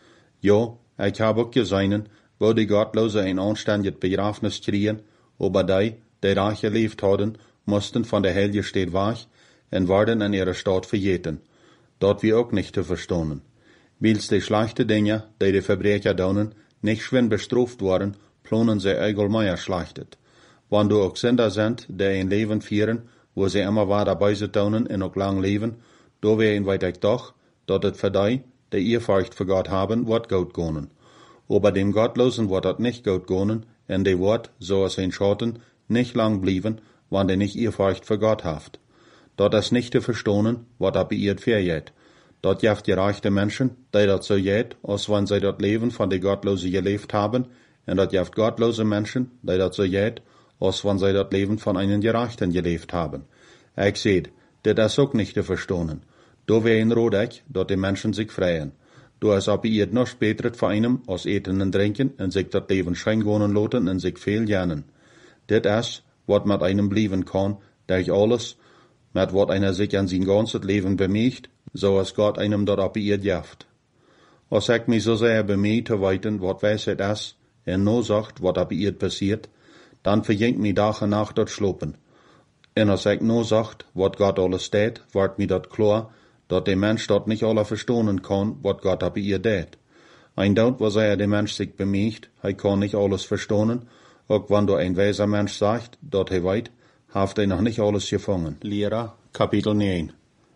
Jo, ich habe auch geseinen, wo die Gottlose ein anständiges Begrafnis kriegen, aber die reich gelebt hadden, mussten von der Helge steht wach und werden in ihrer Stadt verjeten. Dort wir auch nicht zu verstohnen. Wils die schlechte Dinge, die Verbrecher daunen, nicht schwen bestraft worden, plonen sie allgemein schlachtet. Wenn du auch Sünder sind, die ein Leben führen, wo sie immer weiter dabei sind und auch lang leben, do wir ihn weiter doch, dort es für die, die ihr Furcht für Gott haben, wird gut gehen. Aber dem Gottlosen wird das nicht gut gehen, und die wird, so es ein Schotten, nicht lang blieben, wann die nicht ihr Furcht für Gott haft. Dort es nicht zu verstohnen, wat ab ihr verjet. Dort jaft gereichte Menschen, die dort so jet, als wenn sie dort leben von die Gottlose gelebt haben, und dort jaft gottlose Menschen, die dort so jet, als wenn sie dort leben von einen Gerechten gelebt haben. Ich seht, das ist auch nicht zu verstohnen. Do wär in Rodeck, dort die Menschen sich freien. Du es ab ihr noch später für einem aus Eten und Trinken und sich das Leben schein gonen loten und sich viel lernen. Das ist, wat mit einem blieben kann, durch alles, mit wat einer sich an sein ganzes Leben bemüht, so als Gott einem dort ab ihr jaft. Als ich mich so sehr bemüht zu weiten, wat Weisheit ist, und no sagt, wat ab ihr passiert, dann verjinkt mi Tag und Nacht dort schlopen. Und als ich no sagt, wat Gott alles tät, wird mi dort klar, dat der Mensch dort nicht alle verstohnen kann, wat Gott ab ihr tät. Ein Dort, wo der Mensch sich bemüht, kann nicht alles verstohnen, auch wenn du ein weiser Mensch sagt, dort weit, haft noch nicht alles gefangen. Lehrer, Kapitel 9.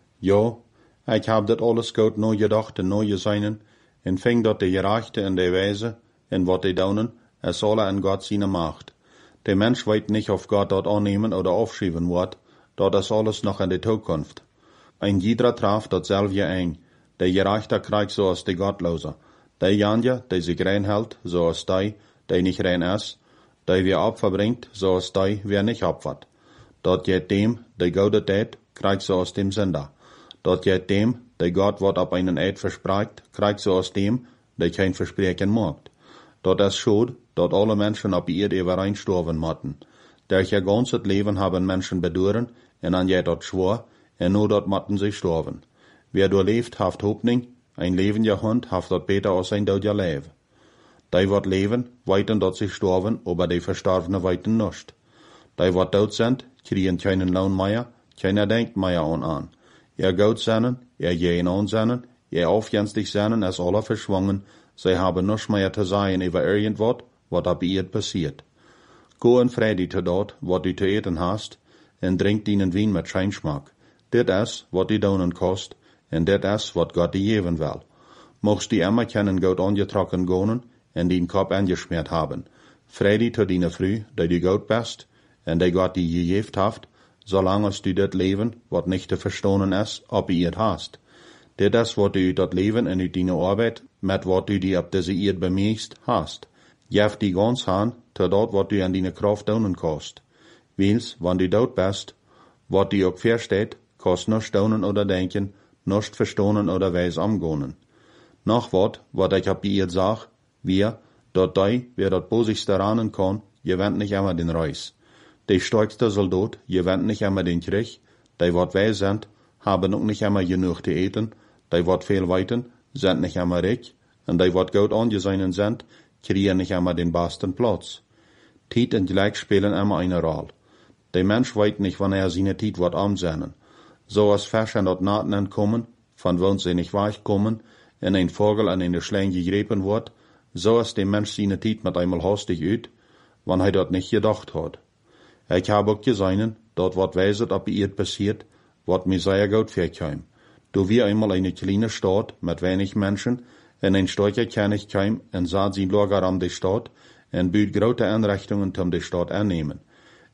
Jo, ich hab dat alles gut no gedacht und no geseinen, und fing dort die Gerechte und die Weise, und wat die daunen, es alle an Gott seine Macht. Der Mensch weit nicht auf Gott dort annehmen oder aufschieben wird, dort ist alles noch in der Zukunft. Ein jeder traf dort selber ein, der Gerechte kriegt so als die Gottlose. Der Janja, der sich rein hält, so als der nicht rein ist, der wir Opfer bringt, so als wer nicht opfert. Dort geht dem, der Gott tät, kriegt so aus dem Sünder. Dort geht dem, der Gott wird ab einen Eid verspricht, kriegt so aus dem, der kein Versprechen macht. Dort ist schuld, dort alle Menschen ab ihr überein sterben motten. Durch ihr ganzes Leben haben Menschen bedauern, und an je dort schwor, und nur dort motten sie sterben. Wer dort lebt, haft Hoffnung, ein lebendiger Hund haft dort beter als ein toter Leib. Die wird leben, weiten dort sich sterben, aber die Verstorbene weiten nicht. Die wird tot sind, kriegen keinen Lohn mehr, keiner denkt mehr an. Ihr Gott seinen, ihr jeden ansennen, ihr aufjenstig seinen, es alle verschwungen, sie haben nichts mehr zu sagen über irgendwas, was ab ihr passiert. Go in Friede zu dort, was du zu eten hast, und trink deinen Wein mit Scheinschmack. Dit is, wat die daunen kost, und dit is, wat Gott die geben will. Mochst die immer kennen Gott angetrokken gonen, und den Kopf angeschmiert haben. Friede zu deiner Früh, die du Gott bist, und die Gott die gegeben haft, solange du das Leben, wat nicht zu verstohnen ist, ob ihr hast. Dit is, wat du das Leben und deine Arbeit, mit wat du die ab diese Erde bemühst, hast. Jef die ganz han, zu dort, wat du an deine Kraft daunen kost. Wils, wenn du dort bist, wat du auch versteht, kost nicht daunen oder denken, nicht verstohnen oder weis amgonen. Noch wat ich ab ihr sag, wir, dort wer dort bosigste ranen kann, gewinnt nicht immer den Reis. Die stärkste Soldat gewinnt nicht immer den Krieg, die wat weis sind, haben auch nicht immer genug zu eten, die wat viel weiten, sind nicht immer reich, und die wat gut angesehen sind, kriegen nicht immer den besten Platz. Tiet und Gleich spielen immer eine Rolle. Der Mensch weiß nicht, wann seine Tiet wat amsehnen. So als Fäschen dort Naten entkommen, von wo sie nicht weichkommen, in ein Vogel an eine Schlange gegriffen wird, so ist der Mensch seine Tiet mit einmal hastig üt, wann dort nicht gedacht hat. Ich habe auch gesehen, dort wat weiset, ob ihr passiert, wat mir sehr gut vorkam. Du wie einmal eine kleine Stadt mit wenig Menschen, in ein starker König kam und sah sein Lager an die Stadt, und büt große Einrichtungen um die Stadt annehmen.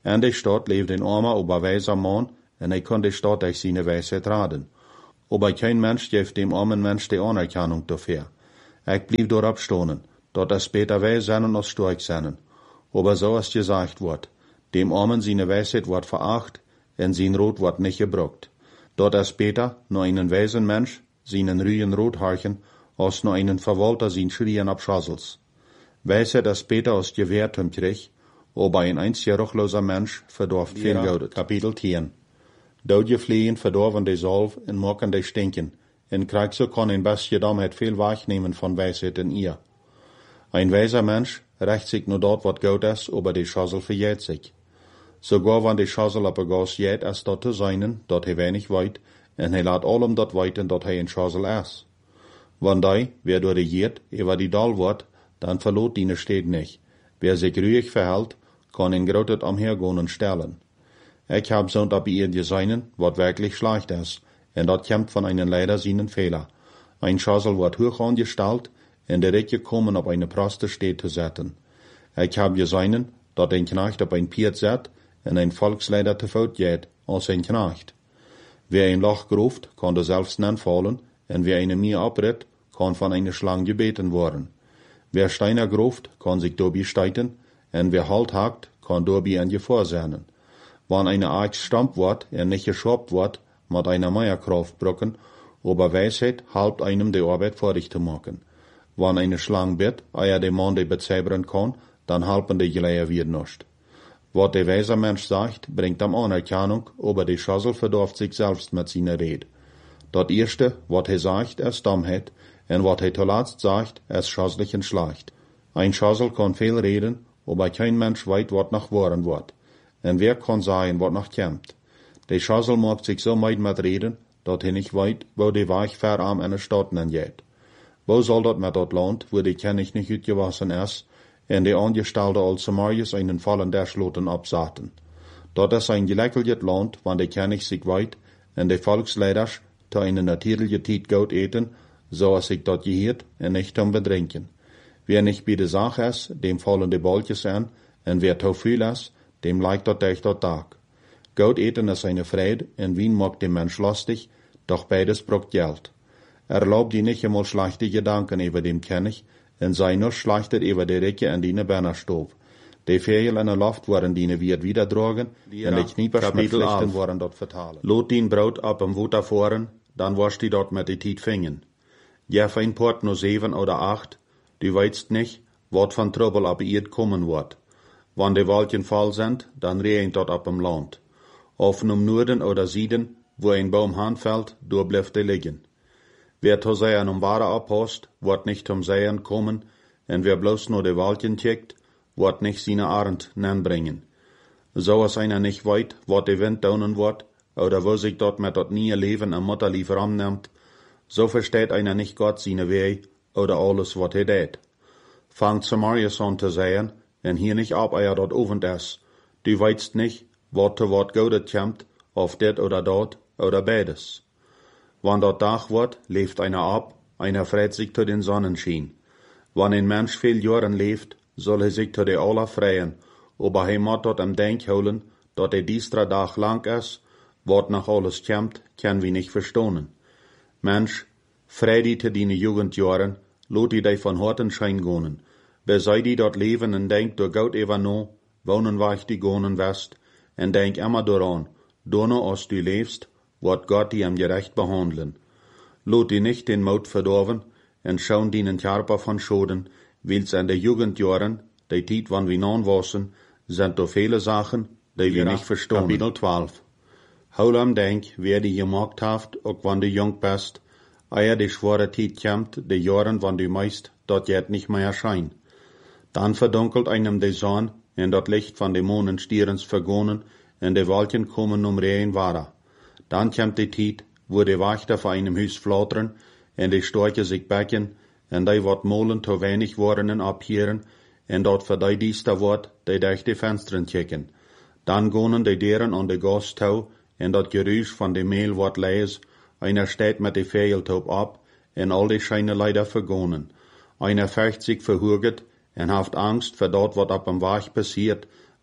In der Stadt leeft een armer, aber weiser Mann, en hij kon de Stadt durch seine Weisheit raden. Aber kein Mensch geeft dem armen Mensch die Anerkennung dafür. Ich blieb dort stonen, dort es später wij zijn als stark zijn. Aber so ist gesagt wird, dem armen seine Weisheit wird veracht, en sein Rot wird nicht gebruckt. Dort es später nur einen weisen Mensch seinen Rühen rot harchen, als nur einen Verwalter sein Schrien abschassels. Weisheit es später aus gewährt krieg, aber ein einziger ruchloser Mensch verdorft viel Geld. Kapitel 10. Doodje vliegen verdorven de Salve en maken de stinken. En krijg so kan een bestje Domheid veel wahrnehmen von Weisheit in ihr. Ein weiser Mensch rächt sich nur dort, wat gut ist, aber die Schassel verjährt sich. Sogar wenn die Schassel aber gas jät, als dort zu seinen, dort he wenig weit, en he laat allem dort weiten, dort he in Schassel ist. Wenn die, wer durch die jät, über die Dal wird, dann verlot die steht nicht. Wer sich ruhig verhält, kann in Grotet amhergehen und stellen. Ich hab so bei ihr gesehen, wat wirklich schlecht ist, en dat kommt von einem leider seinen Fehler. Ein Schassel wird hoch angestellt, en der Recke kommen auf eine Proste steht zu setzen. Ich hab gesehen, dat ein Knecht auf ein Piet set, en ein Volksleider te voet geht, als ein Knecht. Wer ein Loch gruft, kann der selbst nicht fallen, en wer eine Mier abritt, kann von einer Schlange gebeten worden. Wer Steiner gruft, kann sich dobi steiten, en wer Halt hakt, kann dobi an Gefahr sein. Wann eine Axt stammt wird, nicht geschobt wird, mit einer Meierkraft brocken, aber Weisheit halbt einem die Arbeit fertig zu machen. Wann eine Schlange bett, der Mann die bezaubern kann, dann halpen die Geleier wieder nicht. Was der weiser Mensch sagt, bringt am Anerkennung, aber die Schassel verdorft sich selbst mit seiner Rede. Das erste, was er sagt, ist Dummheit, und was er zuletzt sagt, ist schasslich und schlecht. Ein Schassel kann viel reden, aber kein Mensch weiß, was nach wahren wird. Und wer kann sagen, was noch kommt? Der Schassel mag sich so meid mit reden, dass er nicht weiß, wo der Weg verarm in der Stadt geht. Wo soll dat mit dat Land, wo die König nicht utgewassen ist, und die Angestellte als Samarius einen Fallen der Schloten absaten? Dat ist ein geleckeltes Land, wann der König sich weit, und die Volksleiders zu einer natürlichen Zeit gut eten, so als sich dat gehört, und nicht zum Bedrinken. Wer nicht bei der Sache ist, dem fallen die Boltjes an, und wer zu viel ist, dem leicht dat durch dat Tag. Gut eten ist eine Freude, und Wien macht dem Mensch lustig, doch beides braucht Geld. Erlaubt die nicht einmal schlechte Gedanken über dem König, und sei nur schlechter über die Recke an die Bannerstof. Die Ferien in der Luft waren die wird wieder drogen, und die Kniepers mit Pflichten waren dort vertalen. Lot den Brot ab am Wutter fahren, dann warst die dort mit die Tiet fingen. Ja, ein Port nur 7 oder 8, du weißt nicht, wat von Trouble ab ihr kommen wird. Wann die Wolken voll sind, dann regnet dort ab im Land. Offen um Norden oder Süden, wo ein Baum handfällt, da bleibt er liegen. Wer zu Sehen Ware abhast, wird nicht zum Sehen kommen, und wer bloß nur die Wolken checkt, wird nicht seine Arend nanbringen. So als einer nicht weit, wat der Wind daunen wird, oder wo sich dort mit dat nie Leben am Mutterlief ramnimmt, so versteht einer nicht Gott seine Weh, oder alles, wat er tät. Fangt Samarius an zu sehen, und hier nicht ab, dort oben ist. Du weißt nicht, wat zu wat Gaudet kommt, auf det oder dort, oder beides. Wann dort Tag wird, lebt einer ab, einer freut sich zu den Sonnenschein. Wann ein Mensch viel Jahren lebt, soll er sich zu der aller freien, aber er muss dort am Denk holen, dass der diestra Tag lang ist, wat nach alles kommt, kann wir nicht verstehen. Mensch, freu die zu deine Jugendjahren, lot die dich von Horten schein gehen. Wer sei die dort leben und denkt, du Gott ever no, wohnen weich die gonen west, und denk immer daran, donno als du lebst, wird Gott die am gerecht behandeln. Lot die nicht den Mut verdorben, und schauen die den Körper von Schoden, weil's an der Jugendjahren, die Zeit, wann wir non wassen, sind da viele Sachen, die wir nicht verstehen. Kapitel 12. Hol am Denk, wer die gemacht haft, auch wann du jung bist, die schwere Zeit kommt, die Jahren, wann du meist, dort jet nicht mehr erscheint. Dann verdunkelt einem die Sonne, und dort Licht von den Mondenstierens vergonnen, und die Wolken kommen Rehen Wara. Dann kommt die Zeit, wo die Wächter vor einem Haus flattern, und die Storche sich becken, und die wat molen zu wenig worden und abhieren, und dort für die diester wird, die durch die Fenstern checken. Dann gonen die Deren an die Gastau, und dat Geräusch von dem Mehl wird leis, einer steht mit die Fehltaub ab, und all die Scheine leider vergonen. Einer fürcht sich verhurget, und haft Angst für dort, wat ab am Weg passiert,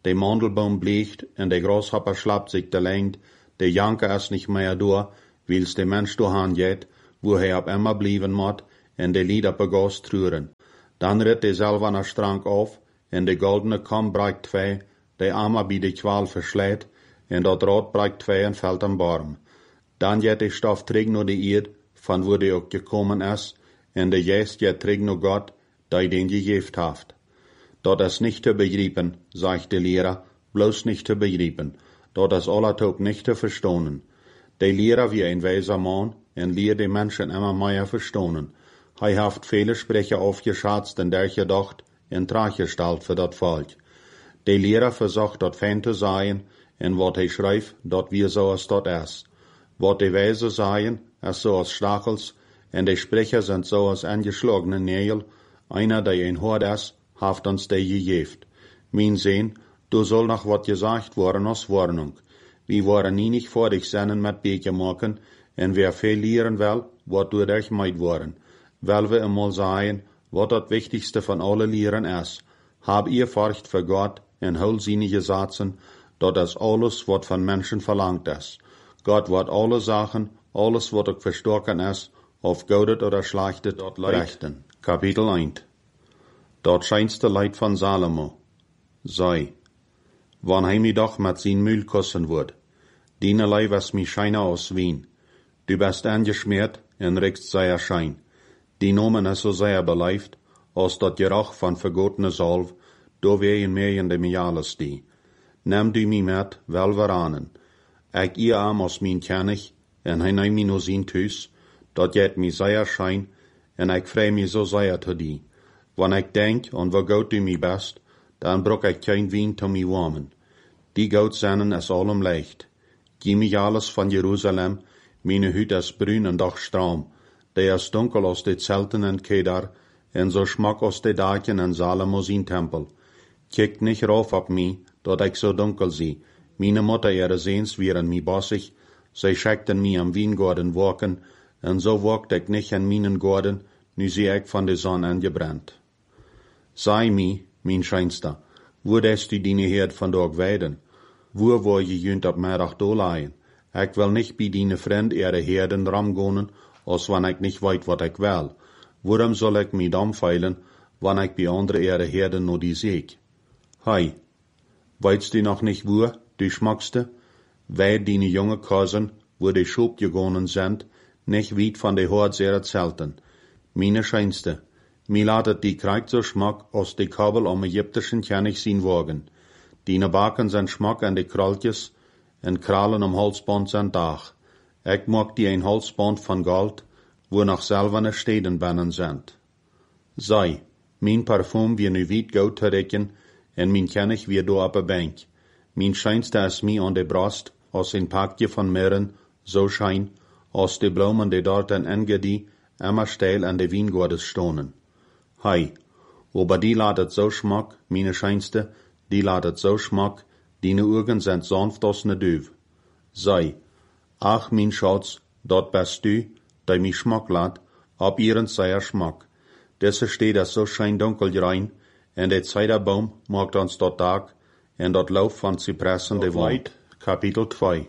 der Mandelbaum bleicht en der Grashopper schlappt sich de Lengd, der Janke es nicht mehr durch, wils der Mensch durchhan geht, wo er ab immer blieben mot, en der Lied op Gas truren. Dann ritt der selber Strang auf, en de goldene Kamm breigt twee, der Arme bij de Qual verschlägt, en dat Rad breigt twee en fällt am Baum. Dann jet de Stoff träg nur die Erd, van wo de ook gekommen is, en de Geest jet träg nur Gott, die den gegeft haft. Dat is nicht te begrijpen, sagt de Lehrer, bloß nicht te begrijpen, dat is allertog nicht te verstonen. De Lehrer wie ein weiser Mann, en leer de Menschen immer mehr verstonen. Hij haft viele Sprecher aufgeschatzt en der gedacht, en tragestalt für dat Volk. De Lehrer versucht dat fein te sein, en wat hij schrijft, dat wir so als dat is. Wat de Weise seien, is so als Stachels, en de Sprecher sind so als angeschlagene Nägel, einer, der ein Hort is, haft uns de gegeft. Mein Sehn, du soll noch wat gesagt worden als Warnung. Wir waren nie nicht vor dich sennen mit Beke machen, en wer viel lehren will, wat du dich meid worden. Weil wir einmal sagen, wat dat Wichtigste von alle Lehren is. Hab ihr Furcht für Gott en hol sinnige Satzen, dat is alles, wat von Menschen verlangt is. Gott wird alle Sachen, alles, wat ook verstoken is, auf Goudet oder Schlechtet, dort rechten. Kapitel 1. Dort scheinste Leid von Salomo. Sei, wann hij mich doch mit sein Mühl kussen wird. Dienerlei was mi scheine aus Wien. Du bist angeschmiert en rickst sehr Schein. Die Nomen is so sehr beleift, als dat Geruch von vergotene Salv, do wehen mehr in de Miales die. Nimm du mi met, wel veranen. Ik ihr arm aus min kennig, en hij neem mi no zijn thuis, dat jet mi sehr schein, en ik vrij mi so sehr to die. Wann ik denk, en wo gout du mi best, dan brok ik kein wien to mi warmen. Die gout zennen is allem leicht. Gieb mi alles van Jerusalem, meine Hüt is brun en doch straam. Der is dunkel aus de Zelten en Kedar, en so schmack aus de Daken en Salomo zijn Tempel. Kijkt nicht rauf op mi, dat ik so dunkel zie. Meine Mutter ihre Sehns wären mi bossig, sie schickten mi am Wiengorden walken, en so walkt ik nicht in minen Gorden, nu zie ik van de Sonne angebrannt. Sei mi, mein Scheinster, wo des du dine Herd van dort weiden? Wo wo je jünt op middag doorlaaien? Ik wil nicht bij dine Vriend ihre Herden ramgonen, als wann ik nicht weet wat ik wil. Waarom soll ik mi dam feilen, wann ik bij andere ihre Herden no die seek? Hei, weitst du noch nicht wo, du Schmackste? Weil dine junge Cousin, wo die Schub gegangen sind, nicht weit von de Hort ihrer Zelten. Meine Scheinste, mi latet die Kreik so schmack, aus de Kabel am ägyptischen König sin Wagen. Dine Baken sind schmack an de Kraltjes, en Krallen am Halsband sind Dach. Ik mag die ein Halsband von Gold, wo nach selber Städten bannen sind. Sei, mein Parfum wie nu weit goud te rekken, en mein König wie do op a Bank. Mein Scheinste is mi an de Brust, als ein Pakje von Mirren, so schein, als de Blumen die dort en Engedi, immer steil an de Wiengordes stonen. Hei, aber die ladet so schmack, meine Scheinste, die ladet so schmack, dine Augen sind sanft als ne Düv. Sei, ach mein Schatz, dort bist du, die mich schmack lat, ab ihren sehr Schmack. Desse steht es so schein dunkel rein, en de Zeiderbaum macht uns dort Tag, en dort Lauf von Zypressen de Wald. Kapitel 2.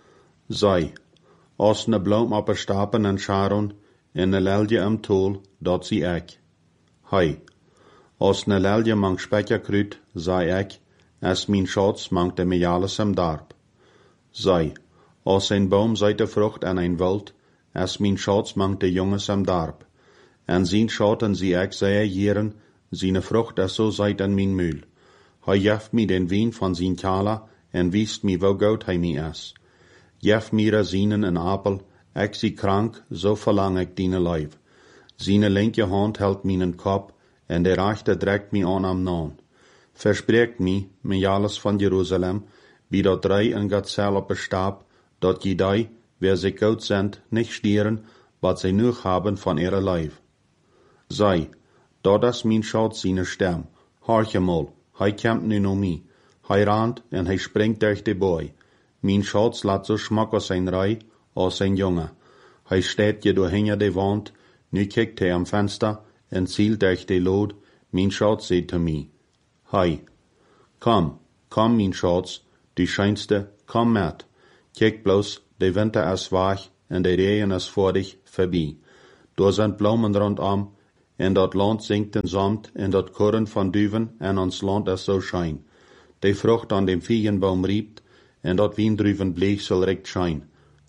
Sei, als ne Blom op a Stapen en Sharon, en ne Lelje am Tol, dat zie ik. Hei, als ne Lelje mang spekkerkruid, zei ik, es mijn Schatz mangt de Miales am Darb. Sei, als ein Baum seit de Frucht an ein Wald, es mijn Schatz mangt de Jonges am Darb. En zien Schatten zie ik sehr jeren, seine Frucht is so seit an mijn Mühl. Hij jeft mi den Wien van zijn Kala, en wiest mi wo goud hij mi is. Jeft mi Rosinen en Apel, ik zie krank, so verlang ik dine Leib. Seine linke Hand hält minen Kopf, en de rechte dreckt mi an am Nahen. Verspreekt mi, alles van Jerusalem, wie dat drei en Gazelle op Stab, dat jedei, wer sich goud sind, nicht stieren, wat sie nur haben von ihrer Leib. Sei, dat is mijn Schatz seine Stem. Horche mal, hij kämpt nu no mi. Hij rant en hij springt durch de Boy. Mijn Schatz laat so schmack aus sein Rei, als ein Junge. Hij steht jedoch hinter de Wand, nu kijkt hij am Fenster en zielt durch de Lood. Mijn Schatz seht to mi. Hei, kom Komm, mijn schatz, die scheinste, komm met. Kijk bloß, de winter is weg en de regen is voor dich voorbij. Daar zijn bloemen rondom, en dat land zingt en zamt, en dat korren van duven, en ons land is zo schijn. De vrucht aan dem viegenboom riept, en dat wiendruven bleek zal recht schijn.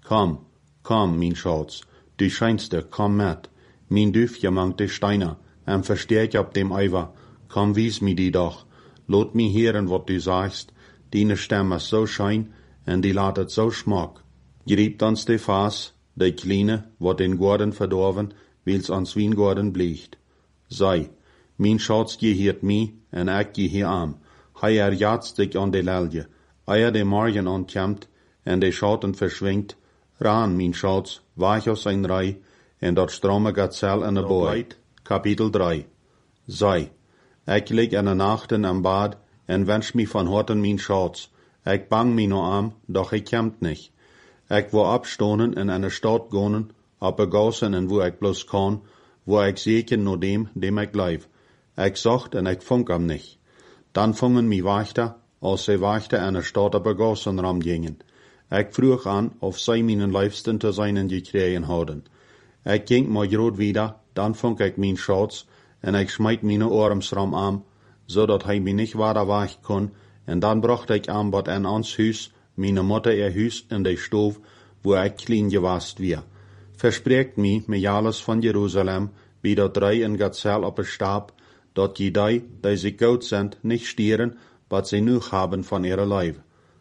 Kom, mijn schatz, die scheinste, kom met. Mijn duifje mangt de steiner, en versteek op dem Eiver. Kom, wies me die doch. Laat me hören, wat du sagst. Deine Stimme is zo schijn, en die laat het zo smak. Griept ons de Faas, de kleine, wat den Gordon verdorven, wils ans Wiengorden bliegt. Sei, mijn schatz geheert me, en ik geheer am. Hij erjatst zich aan de lelje, eier de morgen ontkomt, en de schatten verschwingt. Raan, mijn schatz, waag aus zijn rij, en dat strome gazel in de boy. Kapitel 3. Sei, ik lig in de nachten am bad, en wens me van harten mijn schatz. Ik bang me no am, doch ik komt nicht. Ik wil abstonen en in de stad gonen, op een gassen en wo ik bloß kan, wo ik zeker no dem ik leef. Ik zocht en ik vond am nicht. Dan vongen mi wachter, als ze wachter in de stad op een gassen ram gingen. Ik vroeg aan of zij mijn liefsten te zijn gekregen hadden. Ik ging maar groot wieder, dan vond ik mijn schatz, en ik smijt mijn arms ram aan, zodat hij me niet verder weg kon, en dan bracht ik aan wat in ons huis, mijn moeder ihr huis in de stoof, wo ik klein gewast weer. Verspreekt me, Michaelis van Jeruzalem, wie dat rij in gazel op een stab, dat die zich goud zijn, niet stieren, wat ze nu hebben van ihre lijf.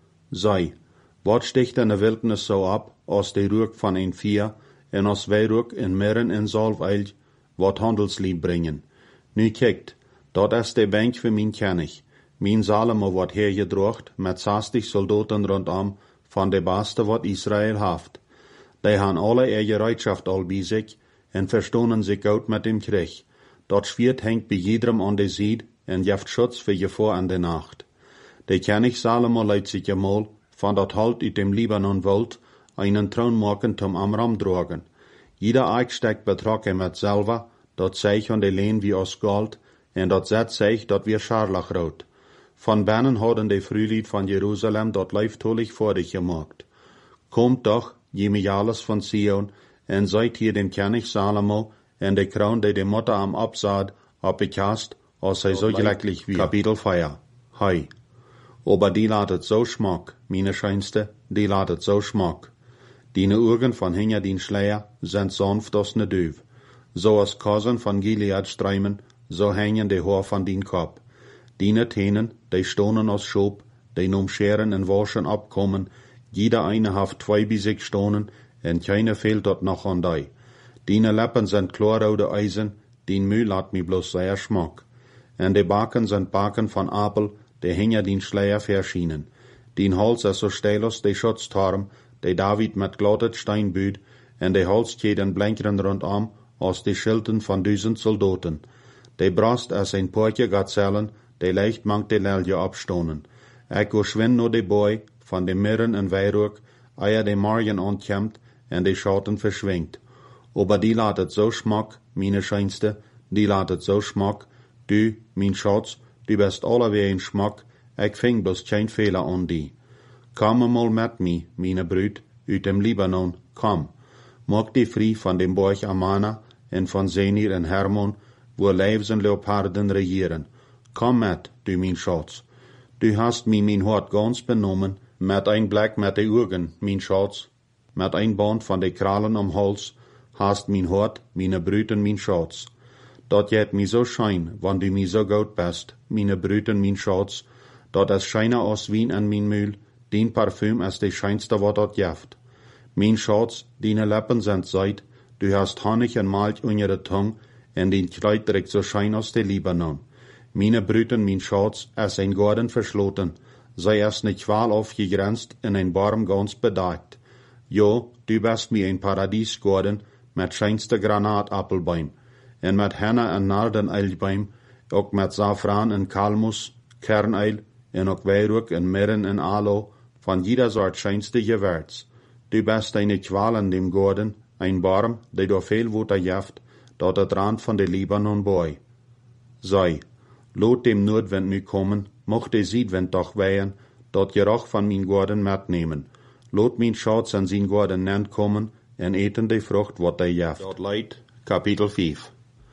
Zij, wat sticht in de wildnis zo op, als de rook van een vier, en als wij rook in mirren en zalfeil, wat handelslieb brengen. Nu kijkt, dat is de bank voor mijn kennig. Mijn Salomo wordt hergedroogd met 60 soldaten rondom van de beste wat Israël heeft. Die han alle eigen Reitschaft al bij zich en verstonen zich uit met dem Krieg. Dat Schwert hängt bij jedem an de Zied en jeft Schutz für Gefahr an de Nacht. De König Salomo leidt sich einmal, van dat halt uit dem Libanon wolt, einen Thron maken zum Amram drogen. Jeder Eichsteck betrok met Silber, dat zeig an de leen wie aus Gold, en dat zet zeig dat weer scharlachrood. Van binnen hadden de Frühlied van Jeruzalem dat leiftolig voor dich gemaakt. Komt doch, je Michaelis van Sion, en zijt hier dem König Salomo, en de kroon die de Mutter am Absaad abgekast, als hij zo gelecklich wie. Kapitel 4. Hei. Aber die laat het zo schmack, meine scheinste, die laat het zo schmack. Diene Augen van hinger dien Schleier, sind sanft als ne Duif. So als Kosen van Gilead streimen, so hängen de Haar van dien Kop. Diene Tenen, die stonen als Schoop, die nom Scheren en Waschen abkommen, jeder eine haft 2 bij sich stonen, en keine fehlt dort noch an die. Diene Lippen sind klarrode Eisen, dien Mühl laat mi bloß sehr schmack. En de Baken sind Baken van Apel, die hinger dien Schleier verschienen. Dien Hals is so steil als de Schutzturm, die David met glottet Stein büht, en de Halsketen blinkeren rondom, als de Schilden van 1000 Soldaten. De Brast is een poortje gazellen, die leicht mangt de lelje abstonen. Ik go schwinn no de boy, van de mirren en weirook, eier de morgen ontkomt, en de schatten verschwingt. Aber die laat het zo schmack, meine scheinste, die laat het zo schmack, du, mijn Schatz, du bist allewee een schmack, ik ving bloß geen Fehler an die. Kom mal met me, meine Brüd, uit dem Libanon, kom. Maak die vrij van dem Borg Amana, en van Senir en Hermon, wo Leifs en Leoparden regieren. Kom met, du mijn Schatz. Du hast mi mijn hart ganz benommen, met een blik met de Augen, mijn Schatz. Met een band van de kralen om Hals, hast mijn hart, meine Brüd en mijn Schatz. Dat jet mi so schein, wann du mi so gut bist, meine Brüd en mijn Schatz, dat es scheiner als Wien en mijn Mühl, dien Parfüm is de scheinste wat dat jeft. Mijn Schatz, diene Lippen sind Seid, du hast Honig en Malch unter de Tung, en dien Kleid direkt so schein aus de Libanon. Meine Brüd en mijn Schatz is een Garten verschloten, zij is niet kwaal aufgegrenzt en een Baum ganz bedeckt. Jo, du bist mi een Paradiesgarten met scheinste Granatappelbaum, en met Henna en Nardeneilbaum, ook met Safran en Kalmus, Kerneil, en ook Weirook en Mirren en Aloe, van jeder soort scheinste Gewürz. Du bist eine Qual in dem Garten, ein Baum, die door veel water jeft, dat het rand van de Libanon boy. Zij, laat dem Noordwind nu komen, mocht de Südwind doch wehen, dat Geruch von min Gorden mitnehmen. Lot min Schatz an sin Gorden nent kommen, en eten de Frucht, wat de jeft. Dat leidt, Kapitel 5.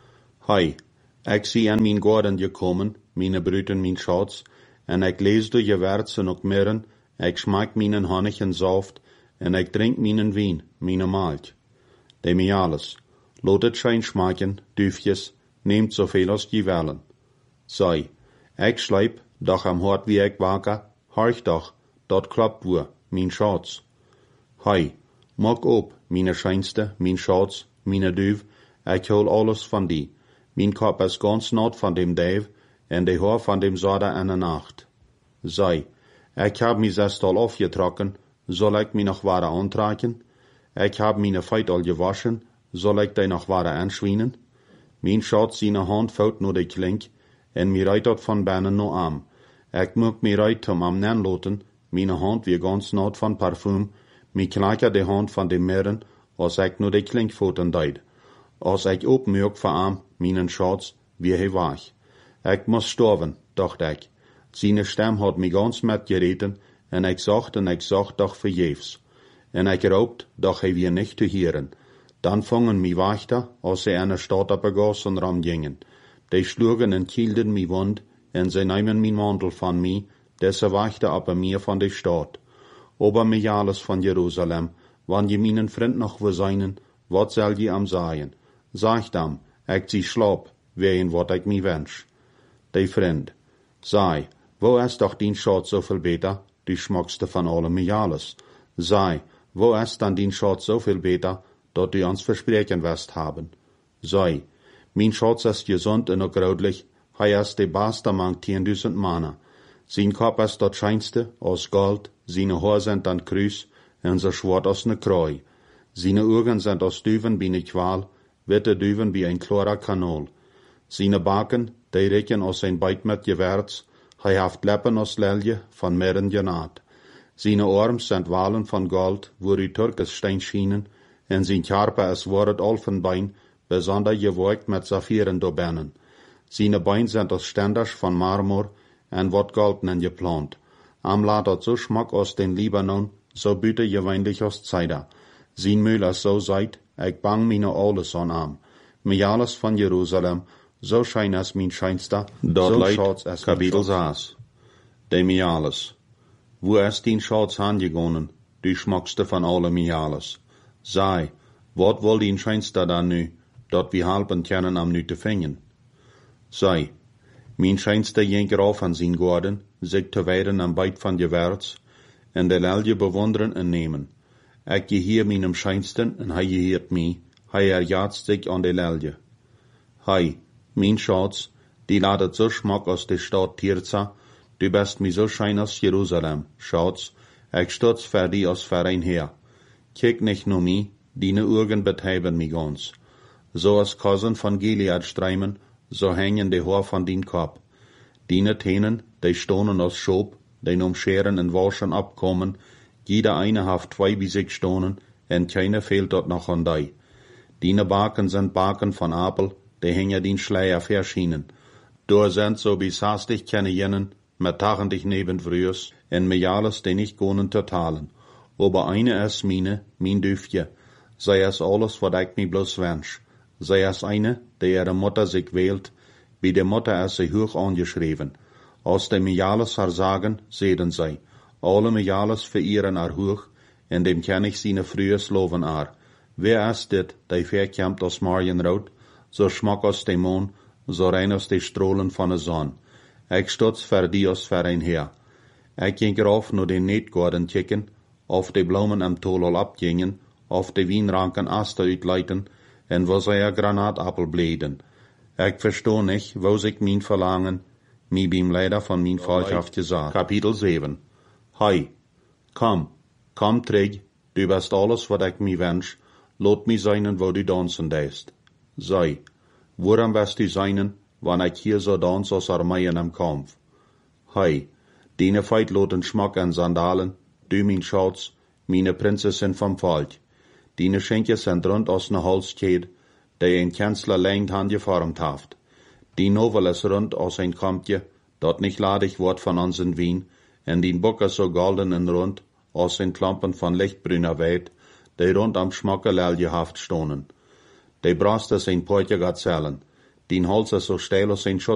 Hei, ik zie an min Gorden gekommen, mine Brüten, min Schatz, en ik lees de Gewürzen ook mirren, ik smaak minen Honig en Saft, en ik drink minen Wien, mine Malt. De mij alles, lot het schijn smaken, duifjes, neemt zoveel als je willen. Sei, ik slijp, doch am hart wie ik waker, horch doch, dat klopt woe, min Schatz. Hei, maak op, mine schijnste, min Schatz, mine duif, ik hol alles van die. Min kop is ganz nat van dem duif, en de haar van dem Zader en de nacht. Sei, ik heb mij zest al afgetrokken, zal ik mij nog ware aantrekken? Ik heb mijn feit al gewaschen, zal ik die nog ware aanschwienen? Mijn Schatz zijn hand fout naar de klink, en mij rijdt dat van binnen naar arm. Ik moet mij rijdt om am nen loten, mijn hand weer ganz nat van parfum, mij klakker de hand van de mirren, als ik naar de klinkvoeten deed. Als ik opmerk van arm, mijn Schatz, wie hij waag. Ik moest sterven, dacht ik. Zijn stem had mij ganz met gereten, en ik zocht doch vergeefs. En ik roopt, doch hij weer niet te hieren. Dan vangen mij wachter, als ze aan de stad op de gassen ram gingen. Die sloegen en kielden mij wond, en ze namen mijn mantel van mij, deze wachter op mir van de stad. Ober mij alles van Jeruzalem, wanneer je mijn vriend nog wil zijn, wat zal je am zeggen? Zeg dan, ik zie slaap, ween wat ik mij wens. De vriend, zei, wo is doch dien Schatz zoveel beter, die schmackste van alle mij alles? Zei, wo is dan dien Schatz zoveel beter, dat die ons verspreken west haben? Zei, mijn Schatz is gezond en ook grootlich, hij is de beste mang 10.000 mannen. Zijn kop is dat schijnste, als gold, zijn haar zijn dan kruis, en zo zwart als ne krooi. Zijn ogen zijn als duven bij ne kwaal, witte duven bij een klarer kanal. Zijn baken, die rekken als een bijt met gewerts, hij heeft leppen als lelje van mirren genaad. Zijn arms zijn walen van gold, wo die Turkes steen schienen, en zijn karpe is wordt Elfenbein, bijzonder gewerkt met saffieren doorbennen. Zijn bein zijn als stenders van marmor, en wordt goldenen geplant. Am laat dat zo schmak als den Libanon, zo büte gewöhnlich als Zeider. Zijn mühl is zo zeit, ik bang mine alles aan am. Mij alles van Jeruzalem, zo schijn as mijn schijnste, dat leidt Kapitel 6. De mij alles. Wo is dien Schatz aangegonnen, die schmakste van alle mij alles? Sei, wat wil dien schijnste dan nu, dat we helpen kunnen am nu te vingen? Sei, mijn schijnste jenker af aan zijn gorden, zich te wijden aan bijt van gewerts, en de lelje bewonderen en nemen. Ik geheer mijn schijnsten, en hij geheert mij, hij erjaagt zich aan de lelje. Hij, mijn Schatz, die laat het zo schmak als de stad Tirza, du bist mij zo schijn als Jeruzalem, Schatz, ik stutz voor die als voor een Heer. Kijk nicht nur mij, die Augen betreiben mij ganz. So als Kosen van Gilead streimen, so hängen de Haar van dien Kop. Die Tenen, die stonen als Schob, die Scheren en Waschen abkommen, jeder eine haft 2 bis 6 stonen, en keine fehlt dort noch an die. Die Baken sind Baken van Apel, die hängen den Schleier verschienen. Dor sind so bis hastig keine jenen, met tachendig neben frühers, en mij alles die nicht gonen totalen. Aber eine is mein Düfje. Sei es alles, wat ik mij bloß wens. Sei es eine, die ihre Mutter sich wählt, wie de Mutter is sie hoch angeschreven. Als de mij alles haar sagen, seden zij. Alle mij alles verehren haar hoch, en dem kann ich seine frühes loven haar. Wer is dit, die verkämmt aus Marienrood, so schmack aus dem Mond, so rein aus de Strohlen van de zon. Ik stutz voor die als voor een Heer. Ik ging eraf naar de Neetgarten kijken, of de bloemen am Tolol abgingen, of de Wienranken Aster uitleiten, en wo zij Granaatappel bleden. Ik verstoor nicht, wo sich mijn verlangen, mij beim Leider van mijn Vaterschaft gesagt. Kapitel 7. Hei, kom terug, du bist alles wat ik mij wens, laat mij zijn wo du dansen deist. Sei, waarom bist du zijn, wanneer ik hier zo dans als Armeeën am Kampf? Hei, die feit loten schmak en Sandalen, du mijn Schatz, meine Prinzessin vom Volk. Die schenkjes sind rund aus ne Holzkette, die ein Kanzler längt han geformt haft. Die Novel is rund aus ein Kampje, dort nicht ladig wird von unseren Wien, en die Bucke so golden en rund, aus den Klampen von lichtbrüner Weet, die rund am Schmockelel gehaft stonen. Die brast es ein Poitje gat zellen, die Holz so steil aus ein